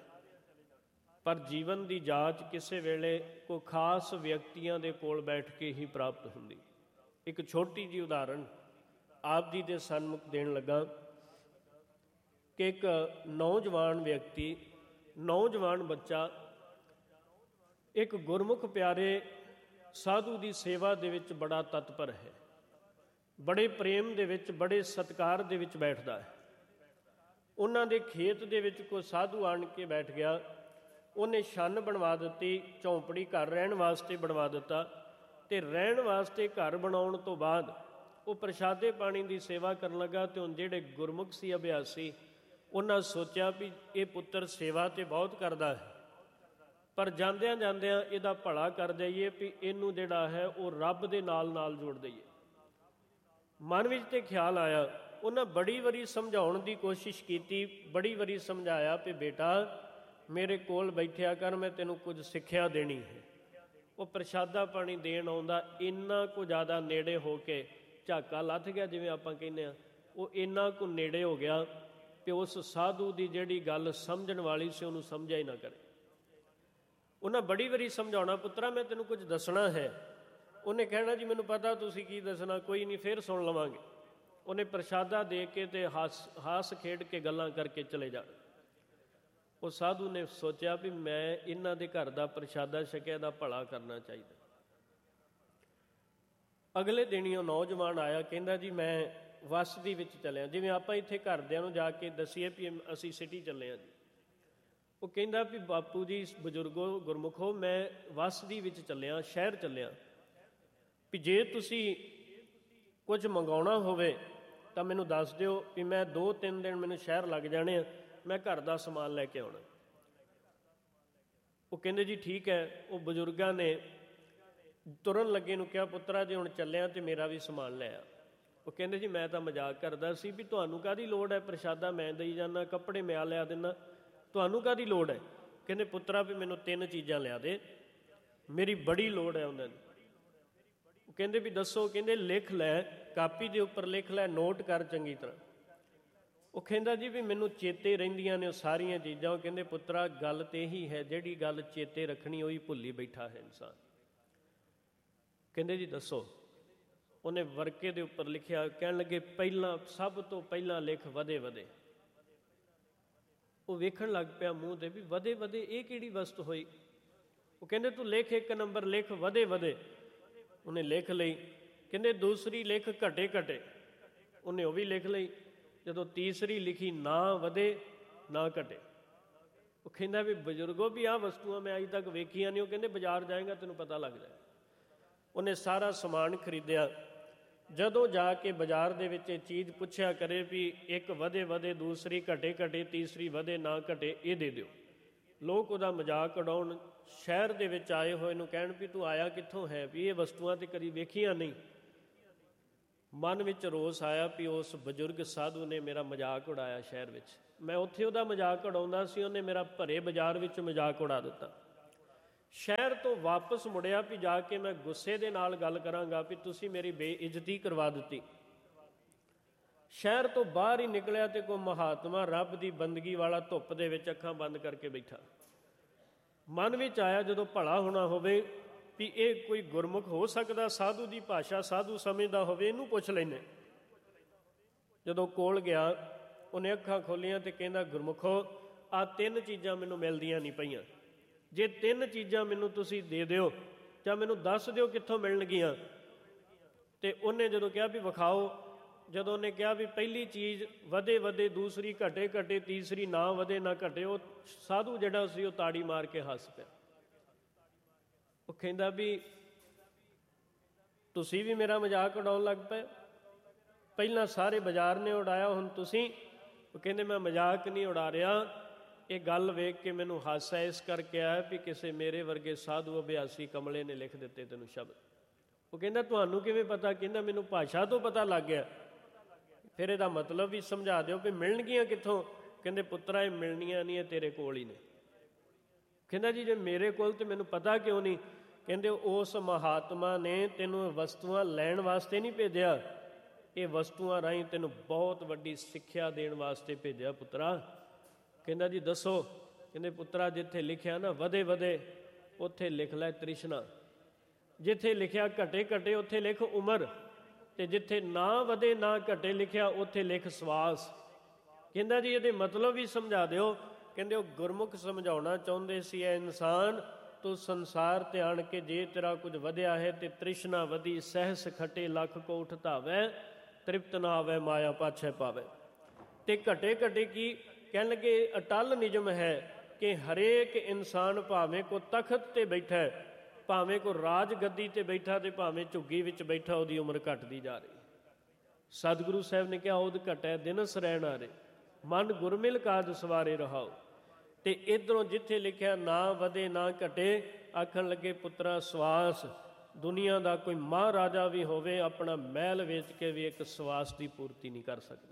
ਪਰ ਜੀਵਨ ਦੀ ਜਾਂਚ ਕਿਸੇ ਵੇਲੇ ਕੋਈ ਖਾਸ ਵਿਅਕਤੀਆਂ ਦੇ ਕੋਲ ਬੈਠ ਕੇ ਹੀ ਪ੍ਰਾਪਤ ਹੁੰਦੀ। ਇੱਕ ਛੋਟੀ ਜਿਹੀ ਉਦਾਹਰਣ ਆਪ ਜੀ ਦੇ ਸਨਮੁਖ ਦੇਣ ਲੱਗਾ ਕਿ ਇੱਕ ਨੌਜਵਾਨ ਵਿਅਕਤੀ, ਨੌਜਵਾਨ ਬੱਚਾ ਇੱਕ ਗੁਰਮੁਖ ਪਿਆਰੇ ਸਾਧੂ ਦੀ ਸੇਵਾ ਦੇ ਵਿੱਚ ਬੜਾ ਤਤਪਰ ਹੈ, ਬੜੇ ਪ੍ਰੇਮ ਦੇ ਵਿੱਚ, ਬੜੇ ਸਤਿਕਾਰ ਦੇ ਵਿੱਚ ਬੈਠਦਾ ਹੈ। ਉਹਨਾਂ ਦੇ ਖੇਤ ਦੇ ਵਿੱਚ ਕੋਈ ਸਾਧੂ ਆਣ ਕੇ ਬੈਠ ਗਿਆ, ਉਹਨੇ ਛੰਨ ਬਣਵਾ ਦਿੱਤੀ, ਝੌਂਪੜੀ ਘਰ ਰਹਿਣ ਵਾਸਤੇ ਬਣਵਾ ਦਿੱਤਾ, ਤੇ ਰਹਿਣ ਵਾਸਤੇ ਘਰ ਬਣਾਉਣ ਤੋਂ ਬਾਅਦ ਉਹ ਪ੍ਰਸ਼ਾਦੇ ਪਾਣੀ ਦੀ ਸੇਵਾ ਕਰਨ ਲੱਗਾ। ਤੇ ਹੁਣ ਜਿਹੜੇ ਗੁਰਮੁਖ ਸੀ, ਅਭਿਆਸੀ, ਉਹਨਾਂ ਸੋਚਿਆ ਵੀ ਇਹ ਪੁੱਤਰ ਸੇਵਾ ਤੇ ਬਹੁਤ ਕਰਦਾ ਹੈ, ਪਰ ਜਾਂਦਿਆਂ ਜਾਂਦਿਆਂ ਇਹਦਾ ਭਲਾ ਕਰ ਦਈਏ ਵੀ ਇਹਨੂੰ ਜਿਹੜਾ ਹੈ ਉਹ ਰੱਬ ਦੇ ਨਾਲ ਜੋੜ ਦਈਏ। ਮਨ ਵਿੱਚ ਤੇ ਖਿਆਲ ਆਇਆ। ਉਹਨਾਂ ਬੜੀ ਵਾਰੀ ਸਮਝਾਉਣ ਦੀ ਕੋਸ਼ਿਸ਼ ਕੀਤੀ, ਬੜੀ ਵਾਰੀ ਸਮਝਾਇਆ ਵੀ ਬੇਟਾ ਮੇਰੇ ਕੋਲ ਬੈਠਿਆ ਕਰ, ਮੈਂ ਤੈਨੂੰ ਕੁਝ ਸਿੱਖਿਆ ਦੇਣੀ ਹੈ। ਉਹ ਪ੍ਰਸ਼ਾਦਾ ਪਾਣੀ ਦੇਣ ਆਉਂਦਾ, ਇੰਨਾ ਕੁ ਜ਼ਿਆਦਾ ਨੇੜੇ ਹੋ ਕੇ ਝਾਕਾ ਲੱਥ ਗਿਆ, ਜਿਵੇਂ ਆਪਾਂ ਕਹਿੰਦੇ ਹਾਂ। ਉਹ ਇੰਨਾ ਕੁ ਨੇੜੇ ਹੋ ਗਿਆ ਕਿ ਉਸ ਸਾਧੂ ਦੀ ਜਿਹੜੀ ਗੱਲ ਸਮਝਣ ਵਾਲੀ ਸੀ ਉਹਨੂੰ ਸਮਝਿਆ ਹੀ ਨਾ ਕਰੇ। ਉਹਨਾਂ ਬੜੀ ਵਾਰੀ ਸਮਝਾਉਣਾ, ਪੁੱਤਰਾ ਮੈਂ ਤੈਨੂੰ ਕੁਝ ਦੱਸਣਾ ਹੈ। ਉਹਨੇ ਕਹਿਣਾ ਜੀ ਮੈਨੂੰ ਪਤਾ ਤੁਸੀਂ ਕੀ ਦੱਸਣਾ, ਕੋਈ ਨਹੀਂ ਫਿਰ ਸੁਣ ਲਵਾਂਗੇ। ਉਹਨੇ ਪ੍ਰਸ਼ਾਦਾ ਦੇ ਕੇ ਤੇ ਹਾਸ ਖੇਡ ਕੇ ਗੱਲਾਂ ਕਰਕੇ ਚਲੇ ਜਾਣਾ। ਉਹ ਸਾਧੂ ਨੇ ਸੋਚਿਆ ਵੀ ਮੈਂ ਇਹਨਾਂ ਦੇ ਘਰ ਦਾ ਪ੍ਰਸ਼ਾਦਾ ਛਕਿਆ, ਦਾ ਭਲਾ ਕਰਨਾ ਚਾਹੀਦਾ। ਅਗਲੇ ਦਿਨ ਹੀ ਉਹ ਨੌਜਵਾਨ ਆਇਆ, ਕਹਿੰਦਾ ਜੀ ਮੈਂ ਵਸਤੀ ਵਿੱਚ ਚੱਲਿਆ, ਜਿਵੇਂ ਆਪਾਂ ਇੱਥੇ ਘਰਦਿਆਂ ਨੂੰ ਜਾ ਕੇ ਦੱਸੀਏ ਵੀ ਅਸੀਂ ਸਿਟੀ ਚੱਲੇ ਹਾਂ ਜੀ। ਉਹ ਕਹਿੰਦਾ ਵੀ ਬਾਪੂ ਜੀ ਬਜ਼ੁਰਗੋ ਗੁਰਮੁਖੋ, ਮੈਂ ਵਸਤੀ ਵਿੱਚ ਚੱਲਿਆ, ਸ਼ਹਿਰ ਚੱਲਿਆ, ਵੀ ਜੇ ਤੁਸੀਂ ਕੁਝ ਮੰਗਾਉਣਾ ਹੋਵੇ ਤਾਂ ਮੈਨੂੰ ਦੱਸ ਦਿਓ ਵੀ ਮੈਂ 2-3 ਦਿਨ ਮੈਨੂੰ ਸ਼ਹਿਰ ਲੱਗ ਜਾਣੇ ਆ, ਮੈਂ ਘਰ ਦਾ ਸਮਾਨ ਲੈ ਕੇ ਆਉਣਾ। ਉਹ ਕਹਿੰਦੇ ਜੀ ਠੀਕ ਹੈ। ਉਹ ਬਜ਼ੁਰਗਾਂ ਨੇ ਤੁਰਨ ਲੱਗੇ ਨੂੰ ਕਿਹਾ, ਪੁੱਤਰਾ ਜੇ ਹੁਣ ਚੱਲਿਆ ਤੇ ਮੇਰਾ ਵੀ ਸਮਾਨ ਲੈ ਆ। ਉਹ ਕਹਿੰਦੇ ਜੀ ਮੈਂ ਤਾਂ ਮਜ਼ਾਕ ਕਰਦਾ ਸੀ ਵੀ ਤੁਹਾਨੂੰ ਕਾਹਦੀ ਲੋੜ ਹੈ, ਪ੍ਰਸ਼ਾਦਾ ਮੈਂ ਦੇਈ ਜਾਂਦਾ, ਕੱਪੜੇ ਮੈਂ ਲਿਆ ਦਿੰਦਾ, ਤੁਹਾਨੂੰ ਕਾਹਦੀ ਲੋੜ ਹੈ। ਕਹਿੰਦੇ ਪੁੱਤਰਾ ਵੀ ਮੈਨੂੰ 3 ਚੀਜ਼ਾਂ ਲਿਆ ਦੇ, ਮੇਰੀ ਬੜੀ ਲੋੜ ਹੈ ਉਹਨਾਂ ਦੀ। ਉਹ ਕਹਿੰਦੇ ਵੀ ਦੱਸੋ। ਕਹਿੰਦੇ ਲਿਖ ਲੈ, ਕਾਪੀ ਦੇ ਉੱਪਰ ਲਿਖ ਲੈ, ਨੋਟ ਕਰ ਚੰਗੀ ਤਰ੍ਹਾਂ। ਉਹ ਕਹਿੰਦਾ ਜੀ ਵੀ ਮੈਨੂੰ ਚੇਤੇ ਰਹਿੰਦੀਆਂ ਨੇ ਉਹ ਸਾਰੀਆਂ ਚੀਜ਼ਾਂ। ਉਹ ਕਹਿੰਦੇ ਪੁੱਤਰਾ ਗੱਲ ਤੇ ਇਹੀ ਹੈ, ਜਿਹੜੀ ਗੱਲ ਚੇਤੇ ਰੱਖਣੀ ਉਹੀ ਭੁੱਲੀ ਬੈਠਾ ਹੈ ਇਨਸਾਨ। ਕਹਿੰਦੇ ਜੀ ਦੱਸੋ। ਉਹਨੇ ਵਰਕੇ ਦੇ ਉੱਪਰ ਲਿਖਿਆ, ਕਹਿਣ ਲੱਗੇ ਪਹਿਲਾਂ, ਸਭ ਤੋਂ ਪਹਿਲਾਂ ਲਿਖ ਵਧੇ ਵਧੇ। ਉਹ ਵੇਖਣ ਲੱਗ ਪਿਆ ਮੂੰਹ ਤੇ ਵੀ ਵਧੇ ਵਧੇ ਇਹ ਕਿਹੜੀ ਵਸਤ ਹੋਈ। ਉਹ ਕਹਿੰਦੇ ਤੂੰ ਲਿਖ 1 ਨੰਬਰ ਲਿਖ ਵਧੇ ਵਧੇ। ਉਹਨੇ ਲਿਖ ਲਈ। ਕਹਿੰਦੇ ਦੂਸਰੀ ਲਿਖ ਘਟੇ ਘਟੇ। ਉਹਨੇ ਉਹ ਵੀ ਲਿਖ ਲਈ। ਜਦੋਂ ਤੀਸਰੀ ਲਿਖੀ ਨਾ ਵਧੇ ਨਾ ਘਟੇ। ਉਹ ਕਹਿੰਦਾ ਵੀ ਬਜ਼ੁਰਗੋ ਵੀ ਆਹ ਵਸਤੂਆਂ ਮੈਂ ਅੱਜ ਤੱਕ ਵੇਖੀਆਂ ਨਹੀਂ। ਉਹ ਕਹਿੰਦੇ ਬਾਜ਼ਾਰ ਜਾਏਗਾ ਤੈਨੂੰ ਪਤਾ ਲੱਗ ਜਾਏ। ਉਹਨੇ ਸਾਰਾ ਸਮਾਨ ਖਰੀਦਿਆ। ਜਦੋਂ ਜਾ ਕੇ ਬਾਜ਼ਾਰ ਦੇ ਵਿੱਚ ਇਹ ਚੀਜ਼ ਪੁੱਛਿਆ ਕਰੇ ਵੀ ਇੱਕ ਵਧੇ ਵਧੇ, ਦੂਸਰੀ ਘਟੇ ਘਟੇ, ਤੀਸਰੀ ਵਧੇ ਨਾ ਘਟੇ, ਇਹ ਦੇ ਦਿਓ। ਲੋਕ ਉਹਦਾ ਮਜ਼ਾਕ ਉਡਾਉਣ, ਸ਼ਹਿਰ ਦੇ ਵਿੱਚ ਆਏ ਹੋਏ ਨੂੰ ਕਹਿਣ ਵੀ ਤੂੰ ਆਇਆ ਕਿੱਥੋਂ ਹੈ, ਵੀ ਇਹ ਵਸਤੂਆਂ ਤੇ ਕਦੀ ਵੇਖੀਆਂ ਨਹੀਂ। ਮਨ ਵਿੱਚ ਰੋਸ ਆਇਆ ਵੀ ਉਸ ਬਜ਼ੁਰਗ ਸਾਧੂ ਨੇ ਮੇਰਾ ਮਜ਼ਾਕ ਉਡਾਇਆ ਸ਼ਹਿਰ ਵਿੱਚ। ਮੈਂ ਉੱਥੇ ਉਹਦਾ ਮਜ਼ਾਕ ਉਡਾਉਂਦਾ ਸੀ, ਉਹਨੇ ਮੇਰਾ ਭਰੇ ਬਾਜ਼ਾਰ ਵਿੱਚ ਮਜ਼ਾਕ ਉਡਾ ਦਿੱਤਾ। ਸ਼ਹਿਰ ਤੋਂ ਵਾਪਸ ਮੁੜਿਆ ਵੀ ਜਾ ਕੇ ਮੈਂ ਗੁੱਸੇ ਦੇ ਨਾਲ ਗੱਲ ਕਰਾਂਗਾ ਵੀ ਤੁਸੀਂ ਮੇਰੀ ਬੇਇੱਜ਼ਤੀ ਕਰਵਾ ਦਿੱਤੀ। ਸ਼ਹਿਰ ਤੋਂ ਬਾਹਰ ਹੀ ਨਿਕਲਿਆ ਤੇ ਕੋਈ ਮਹਾਤਮਾ ਰੱਬ ਦੀ ਬੰਦਗੀ ਵਾਲਾ ਧੁੱਪ ਦੇ ਵਿੱਚ ਅੱਖਾਂ ਬੰਦ ਕਰਕੇ ਬੈਠਾ। ਮਨ ਵਿੱਚ ਆਇਆ ਜਦੋਂ ਭਲਾ ਹੋਣਾ ਹੋਵੇ ਵੀ ਇਹ ਕੋਈ ਗੁਰਮੁਖ ਹੋ ਸਕਦਾ, ਸਾਧੂ ਦੀ ਭਾਸ਼ਾ ਸਾਧੂ ਸਮਝਦਾ ਹੋਵੇ, ਇਹਨੂੰ ਪੁੱਛ ਲੈਂਦੇ। ਜਦੋਂ ਕੋਲ ਗਿਆ ਉਹਨੇ ਅੱਖਾਂ ਖੋਲ੍ਹੀਆਂ ਤੇ ਕਹਿੰਦਾ, ਗੁਰਮੁਖੋ ਆਹ 3 ਚੀਜ਼ਾਂ ਮੈਨੂੰ ਮਿਲਦੀਆਂ ਨਹੀਂ ਪਈਆਂ, ਜੇ 3 ਚੀਜ਼ਾਂ ਮੈਨੂੰ ਤੁਸੀਂ ਦੇ ਦਿਓ ਜਾਂ ਮੈਨੂੰ ਦੱਸ ਦਿਓ ਕਿੱਥੋਂ ਮਿਲਣਗੀਆਂ। ਤੇ ਉਹਨੇ ਜਦੋਂ ਕਿਹਾ ਵੀ ਵਿਖਾਓ, ਜਦੋਂ ਉਹਨੇ ਕਿਹਾ ਵੀ ਪਹਿਲੀ ਚੀਜ਼ ਵਧੇ ਵਧੇ, ਦੂਸਰੀ ਘਟੇ ਘਟੇ, ਤੀਸਰੀ ਨਾ ਵਧੇ ਨਾ ਘਟੇ, ਉਹ ਸਾਧੂ ਜਿਹੜਾ ਸੀ ਉਹ ਤਾੜੀ ਮਾਰ ਕੇ ਹੱਸ ਪਿਆ। ਉਹ ਕਹਿੰਦਾ ਵੀ ਤੁਸੀਂ ਵੀ ਮੇਰਾ ਮਜ਼ਾਕ ਉਡਾਉਣ ਲੱਗ ਪਏ, ਪਹਿਲਾਂ ਸਾਰੇ ਬਾਜ਼ਾਰ ਨੇ ਉਡਾਇਆ, ਹੁਣ ਤੁਸੀਂ। ਉਹ ਕਹਿੰਦੇ ਮੈਂ ਮਜ਼ਾਕ ਨਹੀਂ ਉਡਾ ਰਿਹਾ, ਇਹ ਗੱਲ ਵੇਖ ਕੇ ਮੈਨੂੰ ਹਾਸਾ ਇਸ ਕਰਕੇ ਆਇਆ ਵੀ ਕਿਸੇ ਮੇਰੇ ਵਰਗੇ ਸਾਧੂ ਅਭਿਆਸੀ ਕਮਲੇ ਨੇ ਲਿਖ ਦਿੱਤੇ ਤੈਨੂੰ ਸ਼ਬਦ। ਉਹ ਕਹਿੰਦਾ ਤੁਹਾਨੂੰ ਕਿਵੇਂ ਪਤਾ? ਕਹਿੰਦਾ ਮੈਨੂੰ ਭਾਸ਼ਾ ਤੋਂ ਪਤਾ ਲੱਗ ਗਿਆ। ਫਿਰ ਇਹਦਾ ਮਤਲਬ ਵੀ ਸਮਝਾ ਦਿਓ ਵੀ ਮਿਲਣਗੀਆਂ ਕਿੱਥੋਂ? ਕਹਿੰਦੇ ਪੁੱਤਰਾ ਇਹ ਮਿਲਣੀਆਂ ਨਹੀਂ, ਇਹ ਤੇਰੇ ਕੋਲ ਹੀ ਨੇ। ਕਹਿੰਦਾ ਜੀ ਜੇ ਮੇਰੇ ਕੋਲ ਤੇ ਮੈਨੂੰ ਪਤਾ ਕਿਉਂ ਨਹੀਂ? ਕਹਿੰਦੇ ਉਸ ਮਹਾਤਮਾ ਨੇ ਤੈਨੂੰ ਵਸਤੂਆਂ ਲੈਣ ਵਾਸਤੇ ਨਹੀਂ ਭੇਜਿਆ, ਇਹ ਵਸਤੂਆਂ ਰਾਹੀਂ ਤੈਨੂੰ ਬਹੁਤ ਵੱਡੀ ਸਿੱਖਿਆ ਦੇਣ ਵਾਸਤੇ ਭੇਜਿਆ ਪੁੱਤਰਾ। ਕਹਿੰਦਾ ਜੀ ਦੱਸੋ? ਕਹਿੰਦੇ ਪੁੱਤਰਾ ਜਿੱਥੇ ਲਿਖਿਆ ਨਾ ਵਧੇ ਵਧੇ, ਉੱਥੇ ਲਿਖ ਲੈ ਤ੍ਰਿਸ਼ਨਾ, ਜਿੱਥੇ ਲਿਖਿਆ ਘਟੇ ਘਟੇ ਉੱਥੇ ਲਿਖ ਉਮਰ, ਤੇ ਜਿੱਥੇ ਨਾ ਵਧੇ ਨਾ ਘਟੇ ਲਿਖਿਆ ਉੱਥੇ ਲਿਖ ਸਵਾਸ। ਕਹਿੰਦਾ ਜੀ ਇਹਦੇ ਮਤਲਬ ਵੀ ਸਮਝਾ ਦਿਓ। ਕਹਿੰਦੇ ਉਹ ਗੁਰਮੁਖ ਸਮਝਾਉਣਾ ਚਾਹੁੰਦੇ ਸੀ, ਐ ਇਨਸਾਨ ਤੂੰ ਸੰਸਾਰ ਤੇ ਆਣ ਕੇ ਜੇ ਤੇਰਾ ਕੁਝ ਵਧਿਆ ਹੈ ਤੇ ਤ੍ਰਿਸ਼ਨਾ ਵਧੀ, ਸਹਿਸ ਖਟੇ ਲੱਖ ਕੋ ਉਠ ਧਾਵੈ, ਤ੍ਰਿਪਤ ਨਾ ਆਵੈ ਮਾਇਆ ਪਾਛੈ ਪਾਵੈ। ਤੇ ਘਟੇ ਘਟੇ ਕੀ ਕਹਿਣ ਲੱਗੇ? ਅਟਲ ਨਿਯਮ ਹੈ ਕਿ ਹਰੇਕ ਇਨਸਾਨ ਭਾਵੇਂ ਕੋ ਤਖਤ ਤੇ ਬੈਠਾ, ਭਾਵੇਂ ਕੋ ਰਾਜ ਗੱਦੀ ਤੇ ਬੈਠਾ ਤੇ ਭਾਵੇਂ ਝੁੱਗੀ ਵਿੱਚ ਬੈਠਾ, ਉਹਦੀ ਉਮਰ ਘਟਦੀ ਜਾ ਰਹੀ। ਸਤਿਗੁਰੂ ਸਾਹਿਬ ਨੇ ਕਿਹਾ ਉਹਦ ਘਟੈ ਦਿਨਸ ਰਹਿਣ ਆਰੇ, ਮਨ ਗੁਰਮਿਲ ਕਾਜ ਸਵਾਰੇ ਰਹਾਓ। ਤੇ ਇੱਧਰੋਂ ਜਿੱਥੇ ਲਿਖਿਆ ਨਾ ਵਧੇ ਨਾ ਘਟੇ, ਆਖਣ ਲੱਗੇ ਪੁੱਤਰਾ ਸਵਾਸ, ਦੁਨੀਆ ਦਾ ਕੋਈ ਮਹਾਰਾਜਾ ਵੀ ਹੋਵੇ ਆਪਣਾ ਮਹਿਲ ਵੇਚ ਕੇ ਵੀ ਇੱਕ ਸਵਾਸ ਦੀ ਪੂਰਤੀ ਨਹੀਂ ਕਰ ਸਕਦਾ।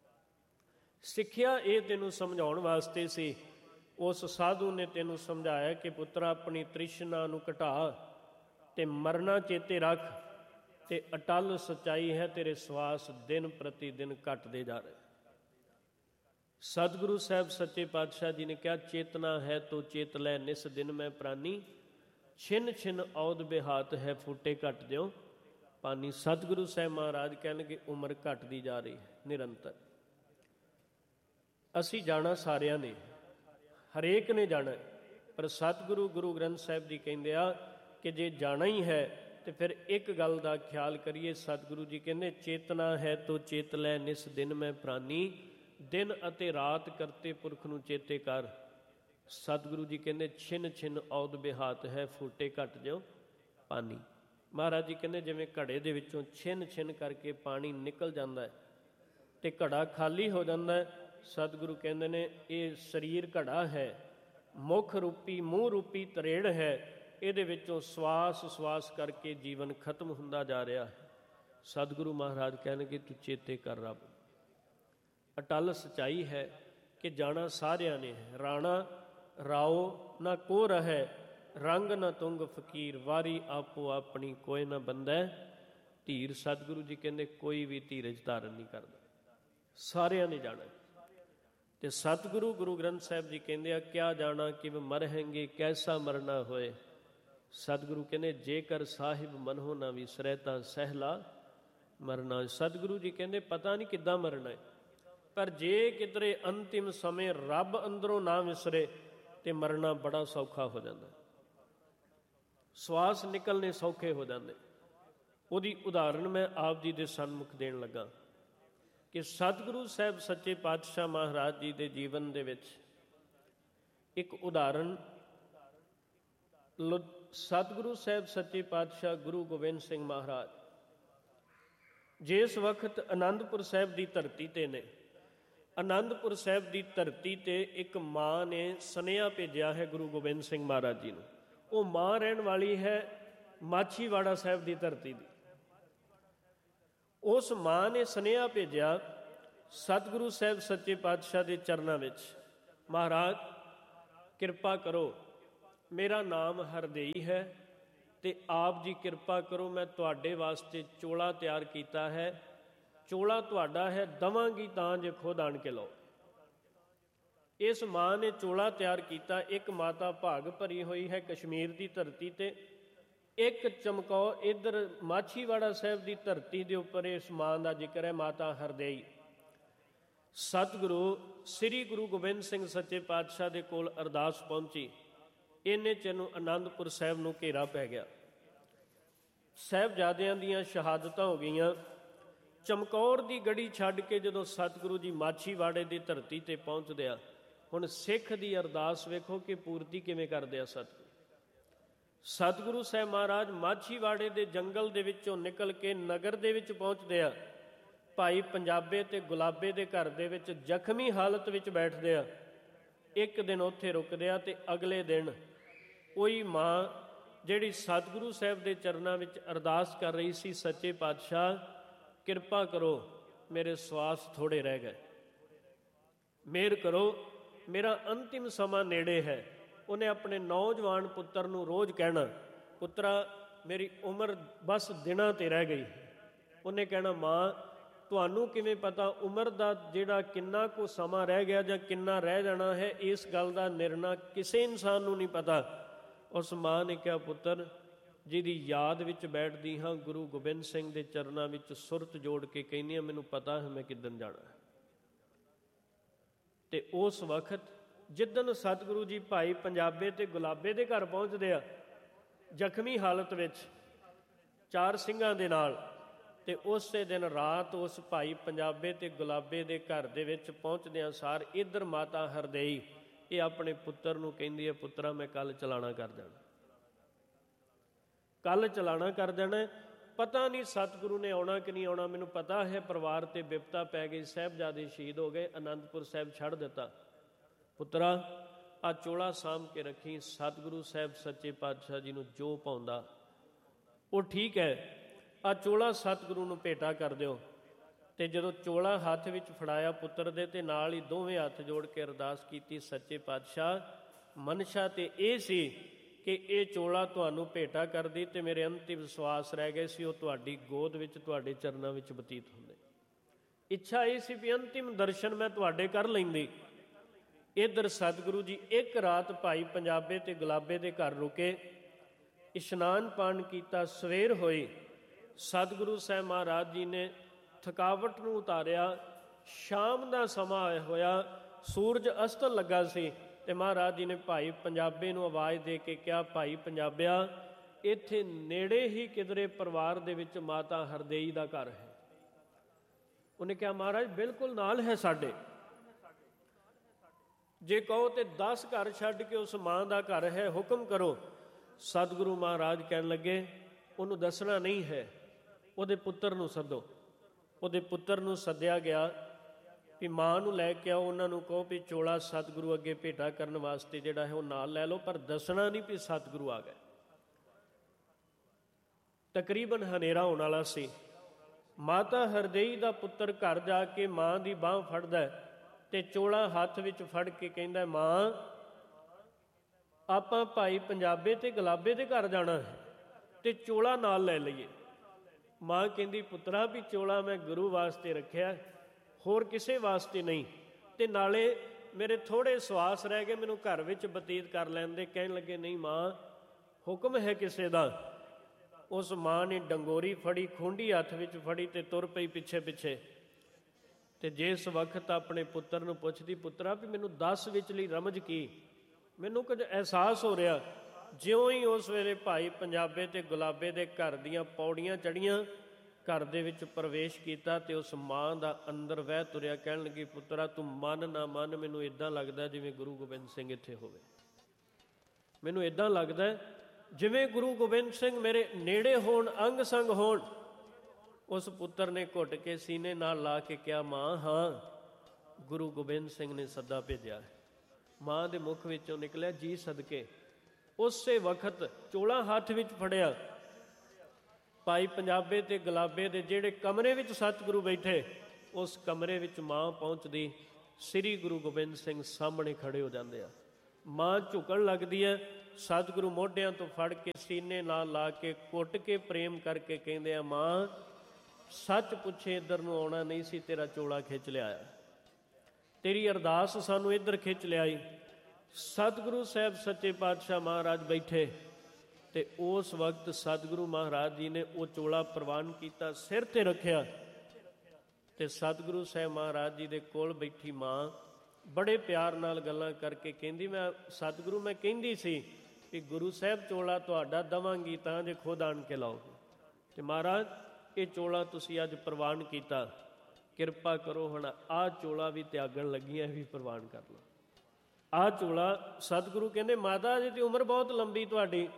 ਸਿੱਖਿਆ ਇਹ ਤੈਨੂੰ ਸਮਝਾਉਣ ਵਾਸਤੇ ਸੀ। ਉਸ ਸਾਧੂ ਨੇ ਤੈਨੂੰ ਸਮਝਾਇਆ ਕਿ ਪੁੱਤਰਾ ਆਪਣੀ ਤ੍ਰਿਸ਼ਨਾ ਨੂੰ ਘਟਾ ਤੇ ਮਰਨਾ ਚੇਤੇ ਰੱਖ, ਤੇ ਅਟਲ ਸੱਚਾਈ ਹੈ ਤੇਰੇ ਸਵਾਸ ਦਿਨ ਪ੍ਰਤੀ ਦਿਨ ਘਟਦੇ ਜਾ ਰਹੇ। ਸਤਿਗੁਰੂ ਸਾਹਿਬ ਸੱਚੇ ਪਾਤਸ਼ਾਹ ਜੀ ਨੇ ਕਿਹਾ ਚੇਤਨਾ ਹੈ ਤੋ ਚੇਤ ਲੈ, ਨਿਸ ਦਿਨ ਮੈਂ ਪ੍ਰਾਨੀ, ਛਿਨ ਛਿਨ ਔਦ ਬਿਹਾਤ ਹੈ ਫੂਟੇ ਘਟ ਦਿਓ ਪਾਨੀ। ਸਤਿਗੁਰੂ ਸਾਹਿਬ ਮਹਾਰਾਜ ਕਹਿਣਗੇ ਉਮਰ ਘਟਦੀ ਜਾ ਰਹੀ ਹੈ ਨਿਰੰਤਰ। ਅਸੀਂ ਜਾਣਾ ਸਾਰਿਆਂ ਨੇ, ਹਰੇਕ ਨੇ ਜਾਣਾ, ਪਰ ਸਤਿਗੁਰੂ ਗੁਰੂ ਗ੍ਰੰਥ ਸਾਹਿਬ ਜੀ ਕਹਿੰਦੇ ਆ ਕਿ ਜੇ ਜਾਣਾ ਹੀ ਹੈ ਤੇ ਫਿਰ ਇੱਕ ਗੱਲ ਦਾ ਖਿਆਲ ਕਰੀਏ। ਸਤਿਗੁਰੂ ਜੀ ਕਹਿੰਦੇ ਚੇਤਨਾ ਹੈ ਤੋ ਚੇਤ ਲੈ, ਨਿਸ ਦਿਨ ਮੈਂ ਪ੍ਰਾਨੀ, ਦਿਨ ਅਤੇ ਰਾਤ ਕਰਤੇ ਪੁਰਖ ਨੂੰ ਚੇਤੇ ਕਰ। ਸਤਿਗੁਰੂ ਜੀ ਕਹਿੰਦੇ ਛਿਨ ਛਿਨ ਔਦ ਬਿਹਾਤ ਹੈ ਫੂਟੇ ਘਟ ਦਿਓ ਪਾਣੀ। ਮਹਾਰਾਜ ਜੀ ਕਹਿੰਦੇ ਜਿਵੇਂ ਘੜੇ ਦੇ ਵਿੱਚੋਂ ਛਿਨ ਛਿਨ ਕਰਕੇ ਪਾਣੀ ਨਿਕਲ ਜਾਂਦਾ ਹੈ ਤੇ ਘੜਾ ਖਾਲੀ ਹੋ ਜਾਂਦਾ ਹੈ, ਸਤਿਗੁਰੂ ਕਹਿੰਦੇ ਨੇ ਇਹ ਸਰੀਰ ਘੜਾ ਹੈ, ਮੁੱਖ ਰੂਪੀ ਮੂੰਹ ਰੂਪੀ ਤਰੇੜ ਹੈ, ਇਹਦੇ ਵਿੱਚੋਂ ਸਵਾਸ ਸਵਾਸ ਕਰਕੇ ਜੀਵਨ ਖਤਮ ਹੁੰਦਾ ਜਾ ਰਿਹਾ ਹੈ। ਸਤਿਗੁਰੂ ਮਹਾਰਾਜ ਕਹਿਣਗੇ ਤੂੰ ਚੇਤੇ ਕਰ ਰੱਬ। ਅਟਲ ਸੱਚਾਈ ਹੈ ਕਿ ਜਾਣਾ ਸਾਰਿਆਂ ਨੇ ਹੈ। ਰਾਣਾ ਰਾਓ ਨਾ ਕੋ ਰਹੈ, ਰੰਗ ਨਾ ਤੁੰਗ ਫਕੀਰ, ਵਾਰੀ ਆਪੋ ਆਪਣੀ ਕੋਈ ਨਾ ਬੰਦਾ ਧੀਰ। ਸਤਿਗੁਰੂ ਜੀ ਕਹਿੰਦੇ ਕੋਈ ਵੀ ਧੀਰਜ ਧਾਰਨ ਨਹੀਂ ਕਰਦਾ, ਸਾਰਿਆਂ ਨੇ ਜਾਣਾ। ਤੇ ਸਤਿਗੁਰੂ ਗੁਰੂ ਗ੍ਰੰਥ ਸਾਹਿਬ ਜੀ ਕਹਿੰਦੇ ਆ ਕਿਆ ਜਾਣਾ ਕਿਵ ਮਰਹੈਂਗੇ, ਕੈਸਾ ਮਰਨਾ ਹੋਏ। ਸਤਿਗੁਰੂ ਕਹਿੰਦੇ ਜੇਕਰ ਸਾਹਿਬ ਮਨਹੁ ਨਾ ਵਿਸਰੈ ਤਾਂ ਸਹਿਲਾ ਮਰਨਾ। ਸਤਿਗੁਰੂ ਜੀ ਕਹਿੰਦੇ ਪਤਾ ਨਹੀਂ ਕਿੱਦਾਂ ਮਰਨਾ ਹੈ, ਪਰ ਜੇ ਕਿਧਰੇ ਅੰਤਿਮ ਸਮੇਂ ਰੱਬ ਅੰਦਰੋਂ ਨਾ ਵਿਸਰੇ ਤੇ ਮਰਨਾ ਬੜਾ ਸੌਖਾ ਹੋ ਜਾਂਦਾ, ਸਵਾਸ ਨਿਕਲਣੇ ਸੌਖੇ ਹੋ ਜਾਂਦੇ। ਉਹਦੀ ਉਦਾਹਰਣ ਮੈਂ ਆਪ ਜੀ ਦੇ ਸਨਮੁਖ ਦੇਣ ਲੱਗਾ ਕਿ ਸਤਿਗੁਰੂ ਸਾਹਿਬ ਸੱਚੇ ਪਾਤਸ਼ਾਹ ਮਹਾਰਾਜ ਜੀ ਦੇ ਜੀਵਨ ਦੇ ਵਿੱਚ ਇੱਕ ਉਦਾਹਰਣ। ਸਤਿਗੁਰੂ ਸਾਹਿਬ ਸੱਚੇ ਪਾਤਸ਼ਾਹ ਗੁਰੂ ਗੋਬਿੰਦ ਸਿੰਘ ਮਹਾਰਾਜ ਜਿਸ ਵਕਤ ਅਨੰਦਪੁਰ ਸਾਹਿਬ ਦੀ ਧਰਤੀ ਤੇ ਨੇ, ਅਨੰਦਪੁਰ ਸਾਹਿਬ ਦੀ ਧਰਤੀ ਤੇ ਇੱਕ ਮਾਂ ਨੇ ਸੁਨੇਹਾ ਭੇਜਿਆ ਹੈ ਗੁਰੂ ਗੋਬਿੰਦ ਸਿੰਘ ਮਹਾਰਾਜ ਜੀ ਨੂੰ। ਉਹ ਮਾਂ ਰਹਿਣ ਵਾਲੀ ਹੈ ਮਾਛੀਵਾੜਾ ਸਾਹਿਬ ਦੀ ਧਰਤੀ ਦੀ। ਉਸ ਮਾਂ ਨੇ ਸੁਨੇਹਾ ਭੇਜਿਆ ਸਤਿਗੁਰੂ ਸਾਹਿਬ ਸੱਚੇ ਪਾਤਸ਼ਾਹ ਦੇ ਚਰਨਾਂ ਵਿੱਚ, ਮਹਾਰਾਜ ਕਿਰਪਾ ਕਰੋ, ਮੇਰਾ ਨਾਮ ਹਰਦੇਈ ਹੈ ਤੇ ਆਪ ਜੀ ਕਿਰਪਾ ਕਰੋ, ਮੈਂ ਤੁਹਾਡੇ ਵਾਸਤੇ ਚੋਲਾ ਤਿਆਰ ਕੀਤਾ ਹੈ, ਚੋਲਾ ਤੁਹਾਡਾ ਹੈ, ਦਵਾਂਗੀ ਤਾਂ ਜੇ ਖੁਦ ਆਣ ਕੇ ਲਓ। ਇਸ ਮਾਂ ਨੇ ਚੋਲਾ ਤਿਆਰ ਕੀਤਾ। ਇੱਕ ਮਾਤਾ ਭਾਗ ਭਰੀ ਹੋਈ ਹੈ ਕਸ਼ਮੀਰ ਦੀ ਧਰਤੀ ਤੇ, ਇੱਕ ਚਮਕੌਰ ਇੱਧਰ ਮਾਛੀਵਾੜਾ ਸਾਹਿਬ ਦੀ ਧਰਤੀ ਦੇ ਉੱਪਰ ਇਸ ਮਾਂ ਦਾ ਜ਼ਿਕਰ ਹੈ, ਮਾਤਾ ਹਰਦੇਈ। ਸਤਿਗੁਰੂ ਸ੍ਰੀ ਗੁਰੂ ਗੋਬਿੰਦ ਸਿੰਘ ਸੱਚੇ ਪਾਤਸ਼ਾਹ ਦੇ ਕੋਲ ਅਰਦਾਸ ਪਹੁੰਚੀ। ਇੰਨੇ ਚਿਰ ਨੂੰ ਅਨੰਦਪੁਰ ਸਾਹਿਬ ਨੂੰ ਘੇਰਾ ਪੈ ਗਿਆ। ਸਾਹਿਬਜ਼ਾਦਿਆਂ ਦੀਆਂ ਸ਼ਹਾਦਤਾਂ ਹੋ ਗਈਆਂ। ਚਮਕੌਰ ਦੀ ਗੜੀ ਛੱਡ ਕੇ ਜਦੋਂ ਸਤਿਗੁਰੂ ਜੀ ਮਾਛੀਵਾੜੇ ਦੀ ਧਰਤੀ ਤੇ ਪਹੁੰਚਦੇ ਆ, ਹੁਣ ਸਿੱਖ ਦੀ ਅਰਦਾਸ ਵੇਖੋ ਕਿ ਪੂਰਤੀ ਕਿਵੇਂ ਕਰਦੇ ਆ ਸਤਿਗੁਰੂ ਸਾਹਿਬ ਮਹਾਰਾਜ ਮਾਛੀਵਾੜੇ ਦੇ ਜੰਗਲ ਦੇ ਵਿੱਚੋਂ ਨਿਕਲ ਕੇ ਨਗਰ ਦੇ ਵਿੱਚ ਪਹੁੰਚਦੇ ਆ। ਭਾਈ ਪੰਜਾਬੇ ਤੇ ਗੁਲਾਬੇ ਦੇ ਘਰ ਦੇ ਵਿੱਚ ਜ਼ਖਮੀ ਹਾਲਤ ਵਿੱਚ ਬੈਠਦੇ ਆ। ਇੱਕ ਦਿਨ ਉੱਥੇ ਰੁਕਦੇ ਆ ਤੇ ਅਗਲੇ ਦਿਨ ਕੋਈ ਮਾਂ ਜਿਹੜੀ ਸਤਿਗੁਰੂ ਸਾਹਿਬ ਦੇ ਚਰਨਾਂ ਵਿੱਚ ਅਰਦਾਸ ਕਰ ਰਹੀ ਸੀ, ਸੱਚੇ ਪਾਤਸ਼ਾਹ ਕਿਰਪਾ ਕਰੋ, ਮੇਰੇ ਸਵਾਸ ਥੋੜ੍ਹੇ ਰਹਿ ਗਏ, ਮਿਹਰ ਕਰੋ, ਮੇਰਾ ਅੰਤਿਮ ਸਮਾਂ ਨੇੜੇ ਹੈ। ਉਹਨੇ ਆਪਣੇ ਨੌਜਵਾਨ ਪੁੱਤਰ ਨੂੰ ਰੋਜ਼ ਕਹਿਣਾ, ਪੁੱਤਰਾ ਮੇਰੀ ਉਮਰ ਬਸ ਦਿਨਾਂ 'ਤੇ ਰਹਿ ਗਈ। ਉਹਨੇ ਕਹਿਣਾ, ਮਾਂ ਤੁਹਾਨੂੰ ਕਿਵੇਂ ਪਤਾ ਉਮਰ ਦਾ ਜਿਹੜਾ ਕਿੰਨਾ ਕੁ ਸਮਾਂ ਰਹਿ ਗਿਆ ਜਾਂ ਕਿੰਨਾ ਰਹਿ ਜਾਣਾ ਹੈ, ਇਸ ਗੱਲ ਦਾ ਨਿਰਣਾ ਕਿਸੇ ਇਨਸਾਨ ਨੂੰ ਨਹੀਂ ਪਤਾ। ਉਸ ਮਾਂ ਨੇ ਕਿਹਾ, ਪੁੱਤਰ ਜਿਹਦੀ ਯਾਦ ਵਿੱਚ ਬੈਠਦੀ ਹਾਂ, ਗੁਰੂ ਗੋਬਿੰਦ ਸਿੰਘ ਦੇ ਚਰਨਾਂ ਵਿੱਚ ਸੁਰਤ ਜੋੜ ਕੇ ਕਹਿੰਦੀ ਹਾਂ, ਮੈਨੂੰ ਪਤਾ ਹੈ ਮੈਂ ਕਿੱਦਣ ਜਾਣਾ ਹੈ। ਤੇ ਉਸ ਵਕਤ ਜਿੱਦਣ ਸਤਿਗੁਰੂ ਜੀ ਭਾਈ ਪੰਜਾਬੇ ਤੇ ਗੁਲਾਬੇ ਦੇ ਘਰ ਪਹੁੰਚਦੇ ਆ, ਜ਼ਖਮੀ ਹਾਲਤ ਵਿੱਚ 4 ਸਿੰਘਾਂ ਦੇ ਨਾਲ, ਤੇ ਉਸੇ ਦਿਨ ਰਾਤ ਉਸ ਭਾਈ ਪੰਜਾਬੇ ਤੇ ਗੁਲਾਬੇ ਦੇ ਘਰ ਦੇ ਵਿੱਚ ਪਹੁੰਚਦਿਆਂ ਸਾਰ ਇੱਧਰ ਮਾਤਾ ਹਰਦੇਈ ਇਹ ਆਪਣੇ ਪੁੱਤਰ ਨੂੰ ਕਹਿੰਦੀ ਹੈ, ਪੁੱਤਰਾ ਮੈਂ ਕੱਲ੍ਹ ਚਲਾਣਾ ਕਰ ਦੇਣਾ, ਕੱਲ੍ਹ ਚਲਾਣਾ ਕਰ ਦੇਣਾ। ਪਤਾ ਨਹੀਂ ਸਤਿਗੁਰੂ ਨੇ ਆਉਣਾ ਕਿ ਨਹੀਂ ਆਉਣਾ। ਮੈਨੂੰ ਪਤਾ ਹੈ ਪਰਿਵਾਰ 'ਤੇ ਬਿਪਤਾ ਪੈ ਗਈ, ਸਾਹਿਬਜ਼ਾਦੇ ਸ਼ਹੀਦ ਹੋ ਗਏ, ਅਨੰਦਪੁਰ ਸਾਹਿਬ ਛੱਡ ਦਿੱਤਾ। ਪੁੱਤਰਾ ਆਹ ਚੋਲਾ ਸਾਂਭ ਕੇ ਰੱਖੀ, ਸਤਿਗੁਰੂ ਸਾਹਿਬ ਸੱਚੇ ਪਾਤਸ਼ਾਹ ਜੀ ਨੂੰ ਜੋ ਪਾਉਂਦਾ ਉਹ ਠੀਕ ਹੈ। ਆਹ ਚੋਲਾ ਸਤਿਗੁਰੂ ਨੂੰ ਭੇਟਾ ਕਰ ਦਿਓ। ਤੇ ਜਦੋਂ ਚੋਲਾ ਹੱਥ ਵਿੱਚ ਫੜਾਇਆ ਪੁੱਤਰ ਦੇ, ਤੇ ਨਾਲ ਹੀ ਦੋਵੇਂ ਹੱਥ ਜੋੜ ਕੇ ਅਰਦਾਸ ਕੀਤੀ, ਸੱਚੇ ਪਾਤਸ਼ਾਹ ਮਨਸ਼ਾ ਤੇ ਇਹ ਸੀ ਕਿ ਇਹ ਚੋਲਾ ਤੁਹਾਨੂੰ ਭੇਟਾ ਕਰਦੀ ਤੇ ਮੇਰੇ ਅੰਤਿਮ ਸਵਾਸ ਰਹਿ ਗਏ ਸੀ, ਉਹ ਤੁਹਾਡੀ ਗੋਦ ਵਿੱਚ ਤੁਹਾਡੇ ਚਰਨਾਂ ਵਿੱਚ ਬਤੀਤ ਹੁੰਦੇ। ਇੱਛਾ ਇਹ ਸੀ ਵੀ ਅੰਤਿਮ ਦਰਸ਼ਨ ਮੈਂ ਤੁਹਾਡੇ ਕਰ ਲੈਂਦੀ। ਇੱਧਰ ਸਤਿਗੁਰੂ ਜੀ ਇੱਕ ਰਾਤ ਭਾਈ ਪੰਜਾਬੇ ਤੇ ਗੁਲਾਬੇ ਦੇ ਘਰ ਰੁਕੇ, ਇਸ਼ਨਾਨ ਪਾਣ ਕੀਤਾ। ਸਵੇਰ ਹੋਈ, ਸਤਿਗੁਰੂ ਸਾਹਿਬ ਮਹਾਰਾਜ ਜੀ ਨੇ ਥਕਾਵਟ ਨੂੰ ਉਤਾਰਿਆ। ਸ਼ਾਮ ਦਾ ਸਮਾਂ ਹੋਇਆ, ਸੂਰਜ ਅਸਤਨ ਲੱਗਾ ਸੀ ਤੇ ਮਹਾਰਾਜ ਜੀ ਨੇ ਭਾਈ ਪੰਜਾਬੇ ਨੂੰ ਆਵਾਜ਼ ਦੇ ਕੇ ਕਿਹਾ, ਭਾਈ ਪੰਜਾਬਿਆ ਇੱਥੇ ਨੇੜੇ ਹੀ ਕਿਧਰੇ ਪਰਿਵਾਰ ਦੇ ਵਿੱਚ ਮਾਤਾ ਹਰਦੇਈ ਦਾ ਘਰ ਹੈ। ਉਹਨੇ ਕਿਹਾ, ਮਹਾਰਾਜ ਬਿਲਕੁਲ ਨਾਲ ਹੈ ਸਾਡੇ, ਜੇ ਕਹੋ ਤੇ 10 ਘਰ ਛੱਡ ਕੇ ਉਸ ਮਾਂ ਦਾ ਘਰ ਹੈ, ਹੁਕਮ ਕਰੋ। ਸਤਿਗੁਰੂ ਮਹਾਰਾਜ ਕਹਿਣ ਲੱਗੇ, ਉਹਨੂੰ ਦੱਸਣਾ ਨਹੀਂ ਹੈ, ਉਹਦੇ ਪੁੱਤਰ ਨੂੰ ਸੱਦੋ। ਉਹਦੇ ਪੁੱਤਰ ਨੂੰ ਸੱਦਿਆ ਗਿਆ ਵੀ ਮਾਂ ਨੂੰ ਲੈ ਕੇ ਆਓ, ਉਹਨਾਂ ਨੂੰ ਕਹੋ ਵੀ ਚੋਲਾ ਸਤਿਗੁਰੂ ਅੱਗੇ ਭੇਟਾ ਕਰਨ ਵਾਸਤੇ ਜਿਹੜਾ ਹੈ ਉਹ ਨਾਲ ਲੈ ਲਓ, ਪਰ ਦੱਸਣਾ ਨਹੀਂ ਵੀ ਸਤਿਗੁਰੂ ਆ ਗਏ। ਤਕਰੀਬਨ ਹਨੇਰਾ ਹੋਣ ਵਾਲਾ ਸੀ। ਮਾਤਾ ਹਰਦੇਈ ਦਾ ਪੁੱਤਰ ਘਰ ਜਾ ਕੇ ਮਾਂ ਦੀ ਬਾਂਹ ਫੜਦਾ ਤੇ ਚੋਲਾ ਹੱਥ ਵਿੱਚ ਫੜ ਕੇ ਕਹਿੰਦਾ, ਮਾਂ ਆਪਾਂ ਭਾਈ ਪੰਜਾਬੇ ਤੇ ਗੁਲਾਬੇ ਦੇ ਘਰ ਜਾਣਾ ਹੈ ਤੇ ਚੋਲਾ ਨਾਲ ਲੈ ਲਈਏ। ਮਾਂ ਕਹਿੰਦੀ, ਪੁੱਤਰਾ ਵੀ ਚੋਲਾ ਮੈਂ ਗੁਰੂ ਵਾਸਤੇ ਰੱਖਿਆ, ਹੋਰ ਕਿਸੇ ਵਾਸਤੇ ਨਹੀਂ, ਤੇ ਨਾਲੇ ਮੇਰੇ ਥੋੜ੍ਹੇ ਸਵਾਸ ਰਹਿ ਗਏ, ਮੈਨੂੰ ਘਰ ਵਿੱਚ ਬਤੀਤ ਕਰ ਲੈਂਦੇ। ਕਹਿਣ ਲੱਗੇ, ਨਹੀਂ ਮਾਂ ਹੁਕਮ ਹੈ ਕਿਸੇ ਦਾ। ਉਸ ਮਾਂ ਨੇ ਡੰਗੋਰੀ ਫੜੀ, ਖੂੰਡੀ ਹੱਥ ਵਿੱਚ ਫੜੀ ਤੇ ਤੁਰ ਪਈ ਪਿੱਛੇ ਪਿੱਛੇ। ਤੇ ਜਿਸ ਵਕਤ ਆਪਣੇ ਪੁੱਤਰ ਨੂੰ ਪੁੱਛਦੀ, ਪੁੱਤਰਾ ਵੀ ਮੈਨੂੰ 10 ਵਿਚਲੀ ਰਮਜ ਕੀ, ਮੈਨੂੰ ਕੁਝ ਅਹਿਸਾਸ ਹੋ ਰਿਹਾ। ਜਿਉਂ ਹੀ ਉਸ ਵੇਲੇ ਭਾਈ ਪੰਜਾਬੇ ਤੇ ਗੁਲਾਬੇ ਦੇ ਘਰ ਦੀਆਂ ਪੌੜੀਆਂ ਚੜ੍ਹੀਆਂ, ਘਰ ਦੇ ਵਿੱਚ ਪ੍ਰਵੇਸ਼ ਕੀਤਾ ਤੇ ਉਸ ਮਾਂ ਦਾ ਅੰਦਰ ਵਹਿ ਤੁਰਿਆ। ਕਹਿਣ ਲੱਗੀ, ਪੁੱਤਰਾ ਤੂੰ ਮੰਨ ਨਾ ਮੰਨ, ਮੈਨੂੰ ਇੱਦਾਂ ਲੱਗਦਾ ਜਿਵੇਂ ਗੁਰੂ ਗੋਬਿੰਦ ਸਿੰਘ ਇੱਥੇ ਹੋਵੇ। ਮੈਨੂੰ ਇੱਦਾਂ ਲੱਗਦਾ ਜਿਵੇਂ ਗੁਰੂ ਗੋਬਿੰਦ ਸਿੰਘ ਮੇਰੇ ਨੇੜੇ ਹੋਣ, ਅੰਗ ਸੰਗ ਹੋਣ। ਉਸ ਪੁੱਤਰ ਨੇ ਘੁੱਟ ਕੇ ਸੀਨੇ ਨਾਲ ਲਾ ਕੇ ਕਿਹਾ, ਮਾਂ ਹਾਂ ਗੁਰੂ ਗੋਬਿੰਦ ਸਿੰਘ ਨੇ ਸੱਦਾ ਭੇਜਿਆ ਹੈ। ਮਾਂ ਦੇ ਮੁਖ ਵਿੱਚੋਂ ਨਿਕਲਿਆ, ਜੀ ਸਦਕੇ। ਉਸੇ ਵਕਤ ਚੋਲਾ ਹੱਥ ਵਿੱਚ ਫੜਿਆ, ਭਾਈ ਪੰਜਾਬੇ ਤੇ ਗੁਲਾਬੇ ਦੇ ਜਿਹੜੇ ਕਮਰੇ ਵਿੱਚ ਸਤਿਗੁਰੂ ਬੈਠੇ, ਉਸ ਕਮਰੇ ਵਿੱਚ ਮਾਂ ਪਹੁੰਚਦੀ, ਸ੍ਰੀ ਗੁਰੂ ਗੋਬਿੰਦ ਸਿੰਘ ਸਾਹਮਣੇ ਖੜੇ ਹੋ ਜਾਂਦੇ ਆ। ਮਾਂ ਝੁਕਣ ਲੱਗਦੀ ਹੈ, ਸਤਿਗੁਰੂ ਮੋਢਿਆਂ ਤੋਂ ਫੜ ਕੇ ਸੀਨੇ ਨਾਲ ਲਾ ਕੇ ਕੁੱਟ ਕੇ ਪ੍ਰੇਮ ਕਰਕੇ ਕਹਿੰਦੇ ਆ, ਮਾਂ ਸੱਚ ਪੁੱਛੇ ਇੱਧਰ ਨੂੰ ਆਉਣਾ ਨਹੀਂ ਸੀ, ਤੇਰਾ ਚੋਲਾ ਖਿੱਚ ਲਿਆਇਆ, ਤੇਰੀ ਅਰਦਾਸ ਸਾਨੂੰ ਇੱਧਰ ਖਿੱਚ ਲਿਆਈ। ਸਤਿਗੁਰੂ ਸਾਹਿਬ ਸੱਚੇ ਪਾਤਸ਼ਾਹ ਮਹਾਰਾਜ ਬੈਠੇ ਅਤੇ ਉਸ ਵਕਤ ਸਤਿਗੁਰੂ ਮਹਾਰਾਜ ਜੀ ਨੇ ਉਹ ਚੋਲਾ ਪ੍ਰਵਾਨ ਕੀਤਾ, ਸਿਰ 'ਤੇ ਰੱਖਿਆ ਅਤੇ ਸਤਿਗੁਰੂ ਸਾਹਿਬ ਮਹਾਰਾਜ ਜੀ ਦੇ ਕੋਲ ਬੈਠੀ ਮਾਂ ਬੜੇ ਪਿਆਰ ਨਾਲ ਗੱਲਾਂ ਕਰਕੇ ਕਹਿੰਦੀ, ਮੈਂ ਸਤਿਗੁਰੂ ਮੈਂ ਕਹਿੰਦੀ ਸੀ ਕਿ ਗੁਰੂ ਸਾਹਿਬ ਚੋਲਾ ਤੁਹਾਡਾ ਦੇਵਾਂਗੀ ਤਾਂ ਜੇ ਖੁਦ ਆਣ ਕੇ ਲਾਓਗੇ, ਅਤੇ ਮਹਾਰਾਜ ਇਹ ਚੋਲਾ ਤੁਸੀਂ ਅੱਜ ਪ੍ਰਵਾਨ ਕੀਤਾ, ਕਿਰਪਾ ਕਰੋ ਹੁਣ ਆਹ ਚੋਲਾ ਵੀ ਤਿਆਗਣ ਲੱਗੀਆਂ, ਵੀ ਪ੍ਰਵਾਨ ਕਰ ਲਓ ਆਹ ਚੋਲਾ। ਸਤਿਗੁਰੂ ਕਹਿੰਦੇ, ਮਾਤਾ ਜੀ ਦੀ ਉਮਰ ਬਹੁਤ ਲੰਬੀ ਤੁਹਾਡੀ,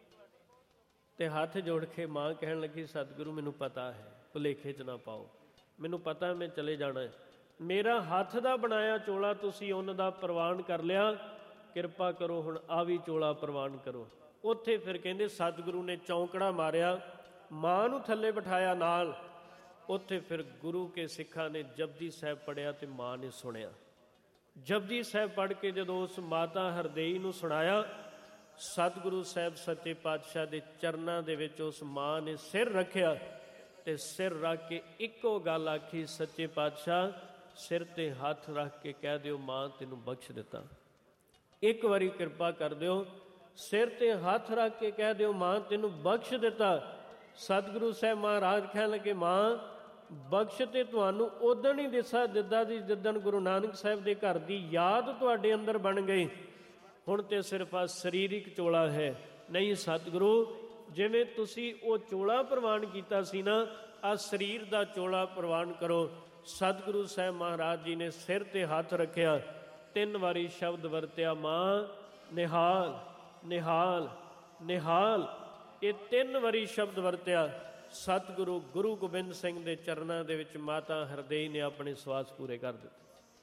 ਅਤੇ ਹੱਥ ਜੋੜ ਕੇ ਮਾਂ ਕਹਿਣ ਲੱਗੀ, ਸਤਿਗੁਰੂ ਮੈਨੂੰ ਪਤਾ ਹੈ, ਭੁਲੇਖੇ 'ਚ ਨਾ ਪਾਓ, ਮੈਨੂੰ ਪਤਾ ਮੈਂ ਚਲੇ ਜਾਣਾ ਹੈ, ਮੇਰਾ ਹੱਥ ਦਾ ਬਣਾਇਆ ਚੋਲਾ ਤੁਸੀਂ ਉਹਨਾਂ ਦਾ ਪ੍ਰਵਾਨ ਕਰ ਲਿਆ, ਕਿਰਪਾ ਕਰੋ ਹੁਣ ਆਹ ਵੀ ਚੋਲਾ ਪ੍ਰਵਾਨ ਕਰੋ। ਉੱਥੇ ਫਿਰ ਕਹਿੰਦੇ ਸਤਿਗੁਰੂ ਨੇ ਚੌਂਕੜਾ ਮਾਰਿਆ, ਮਾਂ ਨੂੰ ਥੱਲੇ ਬਿਠਾਇਆ ਨਾਲ, ਉੱਥੇ ਫਿਰ ਗੁਰੂ ਕੇ ਸਿੱਖਾਂ ਨੇ ਜਪਜੀ ਸਾਹਿਬ ਪੜ੍ਹਿਆ ਅਤੇ ਮਾਂ ਨੇ ਸੁਣਿਆ। ਜਪਜੀ ਸਾਹਿਬ ਪੜ੍ਹ ਕੇ ਜਦੋਂ ਉਸ ਮਾਤਾ ਹਰਦੇਈ ਨੂੰ ਸੁਣਾਇਆ, ਸਤਿਗੁਰੂ ਸਾਹਿਬ ਸੱਚੇ ਪਾਤਸ਼ਾਹ ਦੇ ਚਰਨਾਂ ਦੇ ਵਿੱਚ ਉਸ ਮਾਂ ਨੇ ਸਿਰ ਰੱਖਿਆ ਅਤੇ ਸਿਰ ਰੱਖ ਕੇ ਇੱਕੋ ਗੱਲ ਆਖੀ, ਸੱਚੇ ਪਾਤਸ਼ਾਹ ਸਿਰ 'ਤੇ ਹੱਥ ਰੱਖ ਕੇ ਕਹਿ ਦਿਓ, ਮਾਂ ਤੈਨੂੰ ਬਖਸ਼ ਦਿੱਤਾ, ਇੱਕ ਵਾਰੀ ਕਿਰਪਾ ਕਰ ਦਿਓ, ਸਿਰ 'ਤੇ ਹੱਥ ਰੱਖ ਕੇ ਕਹਿ ਦਿਓ, ਮਾਂ ਤੈਨੂੰ ਬਖਸ਼ ਦਿੱਤਾ। ਸਤਿਗੁਰੂ ਸਾਹਿਬ ਮਹਾਰਾਜ ਕਹਿਣ ਲੱਗੇ, ਮਾਂ ਬਖਸ਼ ਤੇ ਤੁਹਾਨੂੰ ਉਦਣ ਹੀ ਦਿੱਤਾ ਦੀ ਜਿੱਦਣ ਗੁਰੂ ਨਾਨਕ ਸਾਹਿਬ ਦੇ ਘਰ ਦੀ ਯਾਦ ਤੁਹਾਡੇ ਅੰਦਰ ਬਣ ਗਈ, ਹੁਣ ਤੇ ਸਿਰਫ ਆ ਸਰੀਰਿਕ ਚੋਲਾ ਹੈ। ਨਹੀਂ ਸਤਿਗੁਰੂ, ਜਿਵੇਂ ਤੁਸੀਂ ਉਹ ਚੋਲਾ ਪ੍ਰਵਾਨ ਕੀਤਾ ਸੀ ਨਾ, ਆਹ ਸਰੀਰ ਦਾ ਚੋਲਾ ਪ੍ਰਵਾਨ ਕਰੋ। ਸਤਿਗੁਰੂ ਸਾਹਿਬ ਮਹਾਰਾਜ ਜੀ ਨੇ ਸਿਰ 'ਤੇ ਹੱਥ ਰੱਖਿਆ, 3 ਵਾਰੀ ਸ਼ਬਦ ਵਰਤਿਆ, ਮਾਂ ਨਿਹਾਲ ਨਿਹਾਲ ਨਿਹਾਲ, ਇਹ 3 ਵਾਰੀ ਸ਼ਬਦ ਵਰਤਿਆ। ਸਤਿਗੁਰੂ ਗੁਰੂ ਗੋਬਿੰਦ ਸਿੰਘ ਦੇ ਚਰਨਾਂ ਦੇ ਵਿੱਚ ਮਾਤਾ ਹਰਦੇਈ ਨੇ ਆਪਣੇ ਸਵਾਸ ਪੂਰੇ ਕਰ ਦਿੱਤੇ।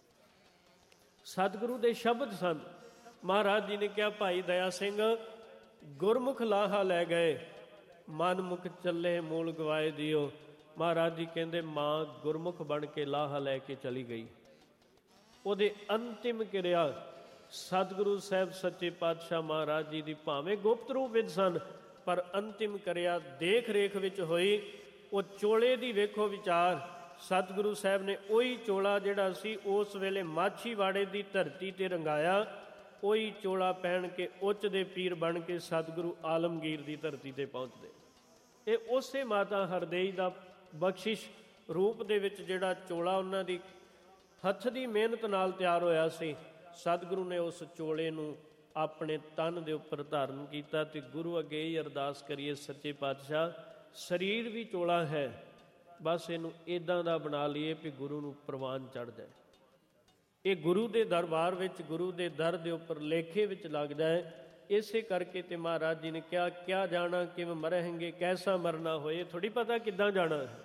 ਸਤਿਗੁਰੂ ਦੇ ਸ਼ਬਦ ਸਨ। ਮਹਾਰਾਜ ਜੀ ਨੇ ਕਿਹਾ, ਭਾਈ ਦਇਆ ਸਿੰਘ ਗੁਰਮੁਖ ਲਾਹਾ ਲੈ ਗਏ, ਮਨਮੁਖ ਚੱਲੇ ਮੂਲ ਗਵਾਏ ਦਿਓ। ਮਹਾਰਾਜ ਜੀ ਕਹਿੰਦੇ, ਮਾਂ ਗੁਰਮੁਖ ਬਣ ਕੇ ਲਾਹਾ ਲੈ ਕੇ ਚਲੀ ਗਈ। ਉਹਦੇ ਅੰਤਿਮ ਕਿਰਿਆ ਸਤਿਗੁਰੂ ਸਾਹਿਬ ਸੱਚੇ ਪਾਤਸ਼ਾਹ ਮਹਾਰਾਜ ਜੀ ਦੀ ਭਾਵੇਂ ਗੁਪਤ ਰੂਪ ਵਿੱਚ ਸਨ, ਪਰ ਅੰਤਿਮ ਕਿਰਿਆ ਦੇਖ ਰੇਖ ਵਿੱਚ ਹੋਈ। ਉਹ ਚੋਲੇ ਦੀ ਵੇਖੋ ਵਿਚਾਰ, ਸਤਿਗੁਰੂ ਸਾਹਿਬ ਨੇ ਉਹੀ ਚੋਲਾ ਜਿਹੜਾ ਸੀ ਉਸ ਵੇਲੇ ਮਾਛੀਵਾੜੇ ਦੀ ਧਰਤੀ 'ਤੇ ਰੰਗਾਇਆ, ਉਹੀ ਚੋਲਾ ਪਹਿਨ ਕੇ ਉੱਚ ਦੇ ਪੀਰ ਬਣ ਕੇ ਸਤਿਗੁਰੂ ਆਲਮਗੀਰ ਦੀ ਧਰਤੀ 'ਤੇ ਪਹੁੰਚਦੇ। ਇਹ ਉਸੇ ਮਾਤਾ ਹਰਦੇਈ ਦਾ ਬਖਸ਼ਿਸ਼ ਰੂਪ ਦੇ ਵਿੱਚ ਜਿਹੜਾ ਚੋਲਾ ਉਹਨਾਂ ਦੀ ਹੱਥ ਦੀ ਮਿਹਨਤ ਨਾਲ ਤਿਆਰ ਹੋਇਆ ਸੀ, ਸਤਿਗੁਰੂ ਨੇ ਉਸ ਚੋਲੇ ਨੂੰ ਆਪਣੇ ਤਨ ਦੇ ਉੱਪਰ ਧਾਰਨ ਕੀਤਾ। ਅਤੇ ਗੁਰੂ ਅੱਗੇ ਹੀ ਅਰਦਾਸ ਕਰੀਏ, ਸੱਚੇ ਪਾਤਸ਼ਾਹ ਸਰੀਰ ਵੀ ਚੋਲਾ ਹੈ, ਬਸ ਇਹਨੂੰ ਇੱਦਾਂ ਦਾ ਬਣਾ ਲਈਏ ਵੀ ਗੁਰੂ ਨੂੰ ਪ੍ਰਵਾਨ ਚੜ੍ਹ ਜਾਏ। ਇਹ ਗੁਰੂ ਦੇ ਦਰਬਾਰ ਵਿੱਚ, ਗੁਰੂ ਦੇ ਦਰ ਦੇ ਉੱਪਰ ਲੇਖੇ ਵਿੱਚ ਲੱਗ ਜਾਏ। ਇਸੇ ਕਰਕੇ ਤੇ ਮਹਾਰਾਜ ਜੀ ਨੇ ਕਿਹਾ, ਕਿਆ ਜਾਣਾ ਕਿਵੇਂ ਮਰਹਿੰਗੇ, ਕੈਸਾ ਮਰਨਾ ਹੋਏ, ਥੋੜ੍ਹੀ ਪਤਾ ਕਿੱਦਾਂ ਜਾਣਾ ਹੈ।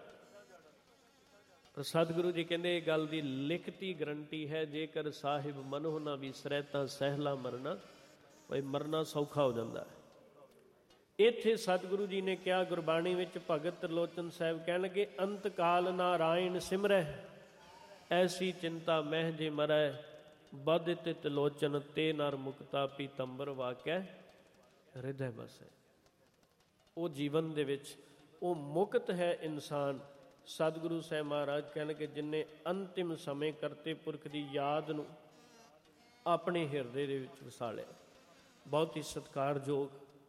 ਪਰ ਸਤਿਗੁਰੂ ਜੀ ਕਹਿੰਦੇ ਇਹ ਗੱਲ ਦੀ ਲਿਖਤੀ ਗਰੰਟੀ ਹੈ, ਜੇਕਰ ਸਾਹਿਬ ਮਨੋ ਨਾ ਵਿਸਰੈ ਤਾਂ ਸਹਿਲਾ ਮਰਨਾ, ਭਾਈ ਮਰਨਾ ਸੌਖਾ ਹੋ ਜਾਂਦਾ ਹੈ। ਇੱਥੇ ਸਤਿਗੁਰੂ ਜੀ ਨੇ ਕਿਹਾ ਗੁਰਬਾਣੀ ਵਿੱਚ, ਭਗਤ ਤ੍ਰਿਲੋਚਨ ਸਾਹਿਬ ਕਹਿਣ ਲੱਗੇ, ਅੰਤ ਕਾਲ ਨਾਰਾਇਣ ਸਿਮਰੈ, ਐਸੀ ਚਿੰਤਾ ਮਹਿ ਜੇ ਮਰੈ, ਬਦ ਤਿਤ ਲੋਚਨ ਤੇ ਨਰ ਮੁਕਤਾ ਪੀਤੰਬਰ ਵਾਕਿਆ ਹਿਰਦੈ ਬਸੈ। ਉਹ ਜੀਵਨ ਦੇ ਵਿੱਚ ਉਹ ਮੁਕਤ ਹੈ ਇਨਸਾਨ। ਸਤਿਗੁਰੂ ਸਾਹਿਬ ਮਹਾਰਾਜ ਕਹਿਣਗੇ, ਜਿਨ੍ਹੇ ਅੰਤਿਮ ਸਮੇਂ ਕਰਤੇ ਪੁਰਖ ਦੀ ਯਾਦ ਨੂੰ ਆਪਣੇ ਹਿਰਦੇ ਦੇ ਵਿੱਚ ਵਸਾ ਲਿਆ। ਬਹੁਤ ਹੀ ਸਤਿਕਾਰਯੋਗ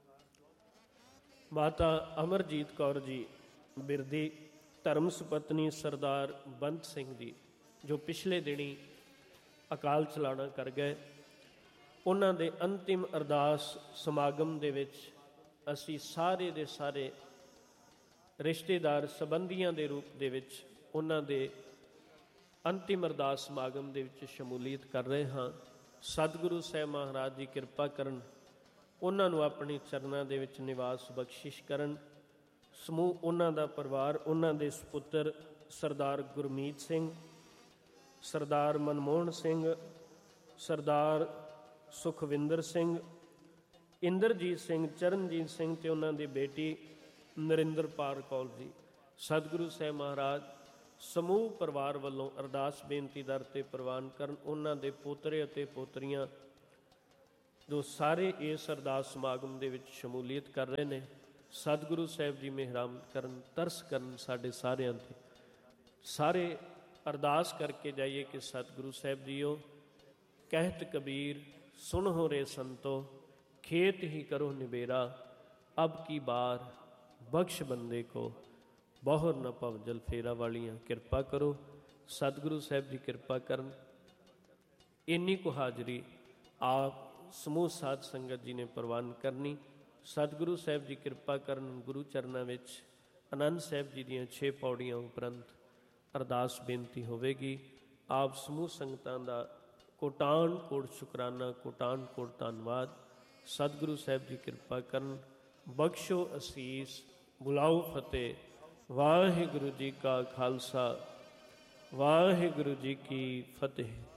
ਮਾਤਾ ਅਮਰਜੀਤ ਕੌਰ ਜੀ ਬਿਰਦੀ ਧਰਮ ਸੁਪਤਨੀ ਸਰਦਾਰ ਬੰਤ ਸਿੰਘ ਜੀ, ਜੋ ਪਿਛਲੇ ਦਿਨੀ ਅਕਾਲ ਚਲਾਣਾ ਕਰ ਗਏ, ਉਹਨਾਂ ਦੇ ਅੰਤਿਮ ਅਰਦਾਸ ਸਮਾਗਮ ਦੇ ਵਿੱਚ ਅਸੀਂ ਸਾਰੇ ਦੇ ਸਾਰੇ ਰਿਸ਼ਤੇਦਾਰ ਸੰਬੰਧੀਆਂ ਦੇ ਰੂਪ ਦੇ ਵਿੱਚ ਉਹਨਾਂ ਦੇ ਅੰਤਿਮ ਅਰਦਾਸ ਸਮਾਗਮ ਦੇ ਵਿੱਚ ਸ਼ਮੂਲੀਅਤ ਕਰ ਰਹੇ ਹਾਂ। ਸਤਿਗੁਰੂ ਸਾਹਿਬ ਮਹਾਰਾਜ ਜੀ ਕਿਰਪਾ ਕਰਨ, ਉਹਨਾਂ ਨੂੰ ਆਪਣੇ ਚਰਨਾਂ ਦੇ ਵਿੱਚ ਨਿਵਾਸ ਬਖਸ਼ਿਸ਼ ਕਰਨ। ਸਮੂਹ ਉਹਨਾਂ ਦਾ ਪਰਿਵਾਰ, ਉਹਨਾਂ ਦੇ ਸੁਪੁੱਤਰ ਸਰਦਾਰ ਗੁਰਮੀਤ ਸਿੰਘ, ਸਰਦਾਰ ਮਨਮੋਹਨ ਸਿੰਘ, ਸਰਦਾਰ ਸੁਖਵਿੰਦਰ ਸਿੰਘ, ਇੰਦਰਜੀਤ ਸਿੰਘ, ਚਰਨਜੀਤ ਸਿੰਘ ਅਤੇ ਉਹਨਾਂ ਦੀ ਬੇਟੀ ਨਰਿੰਦਰਪਾਲ ਕੌਰ ਜੀ। ਸਤਿਗੁਰੂ ਸਾਹਿਬ ਮਹਾਰਾਜ ਸਮੂਹ ਪਰਿਵਾਰ ਵੱਲੋਂ ਅਰਦਾਸ ਬੇਨਤੀ ਦਰ ਤੇ ਪ੍ਰਵਾਨ ਕਰਨ। ਉਹਨਾਂ ਦੇ ਪੋਤਰੇ ਅਤੇ ਪੋਤਰੀਆਂ ਜੋ ਸਾਰੇ ਇਸ ਅਰਦਾਸ ਸਮਾਗਮ ਦੇ ਵਿੱਚ ਸ਼ਮੂਲੀਅਤ ਕਰ ਰਹੇ ਨੇ, ਸਤਿਗੁਰੂ ਸਾਹਿਬ ਜੀ ਮਿਹਰਾਮ ਕਰਨ, ਤਰਸ ਕਰਨ ਸਾਡੇ ਸਾਰਿਆਂ 'ਤੇ। ਸਾਰੇ ਅਰਦਾਸ ਕਰਕੇ ਜਾਈਏ ਕਿ ਸਤਿਗੁਰੂ ਸਾਹਿਬ ਜੀਓ, ਕਹਿਤ ਕਬੀਰ ਸੁਣ ਹੋ ਰੇ ਸੰਤੋ, ਖੇਤ ਹੀ ਕਰੋ ਨਿਬੇਰਾ, ਅਬ ਕੀ ਬਾਰ ਬਖਸ਼ ਬੰਦੇ ਕੋ, ਬਹੁਰ ਨ ਭਵ ਜਲ ਫੇਰਾ। ਵਾਲੀਆਂ ਕਿਰਪਾ ਕਰੋ, ਸਤਿਗੁਰੂ ਸਾਹਿਬ ਜੀ ਕਿਰਪਾ ਕਰਨ। ਇੰਨੀ ਕੁ ਹਾਜ਼ਰੀ ਆਪ ਸਮੂਹ ਸਾਧ ਸੰਗਤ ਜੀ ਨੇ ਪ੍ਰਵਾਨ ਕਰਨੀ। ਸਤਿਗੁਰੂ ਸਾਹਿਬ ਜੀ ਕਿਰਪਾ ਕਰਨ। ਗੁਰੂ ਚਰਨਾਂ ਵਿੱਚ ਆਨੰਦ ਸਾਹਿਬ ਜੀ ਦੀਆਂ 6 ਪੌੜੀਆਂ ਉਪਰੰਤ ਅਰਦਾਸ ਬੇਨਤੀ ਹੋਵੇਗੀ। ਆਪ ਸਮੂਹ ਸੰਗਤਾਂ ਦਾ ਕੋਟਾਨ ਕੋਟ ਸ਼ੁਕਰਾਨਾ, ਕੋਟਾਨ ਕੋਟ ਧੰਨਵਾਦ। ਸਤਿਗੁਰੂ ਸਾਹਿਬ ਜੀ ਕਿਰਪਾ ਕਰਨ, ਬਖਸ਼ੋ ਅਸੀਸ, ਬੁਲਾਓ ਫਤਿਹ। ਵਾਹਿਗੁਰੂ ਜੀ ਕਾ ਖਾਲਸਾ, ਵਾਹਿਗੁਰੂ ਜੀ ਕੀ ਫਤਿਹ।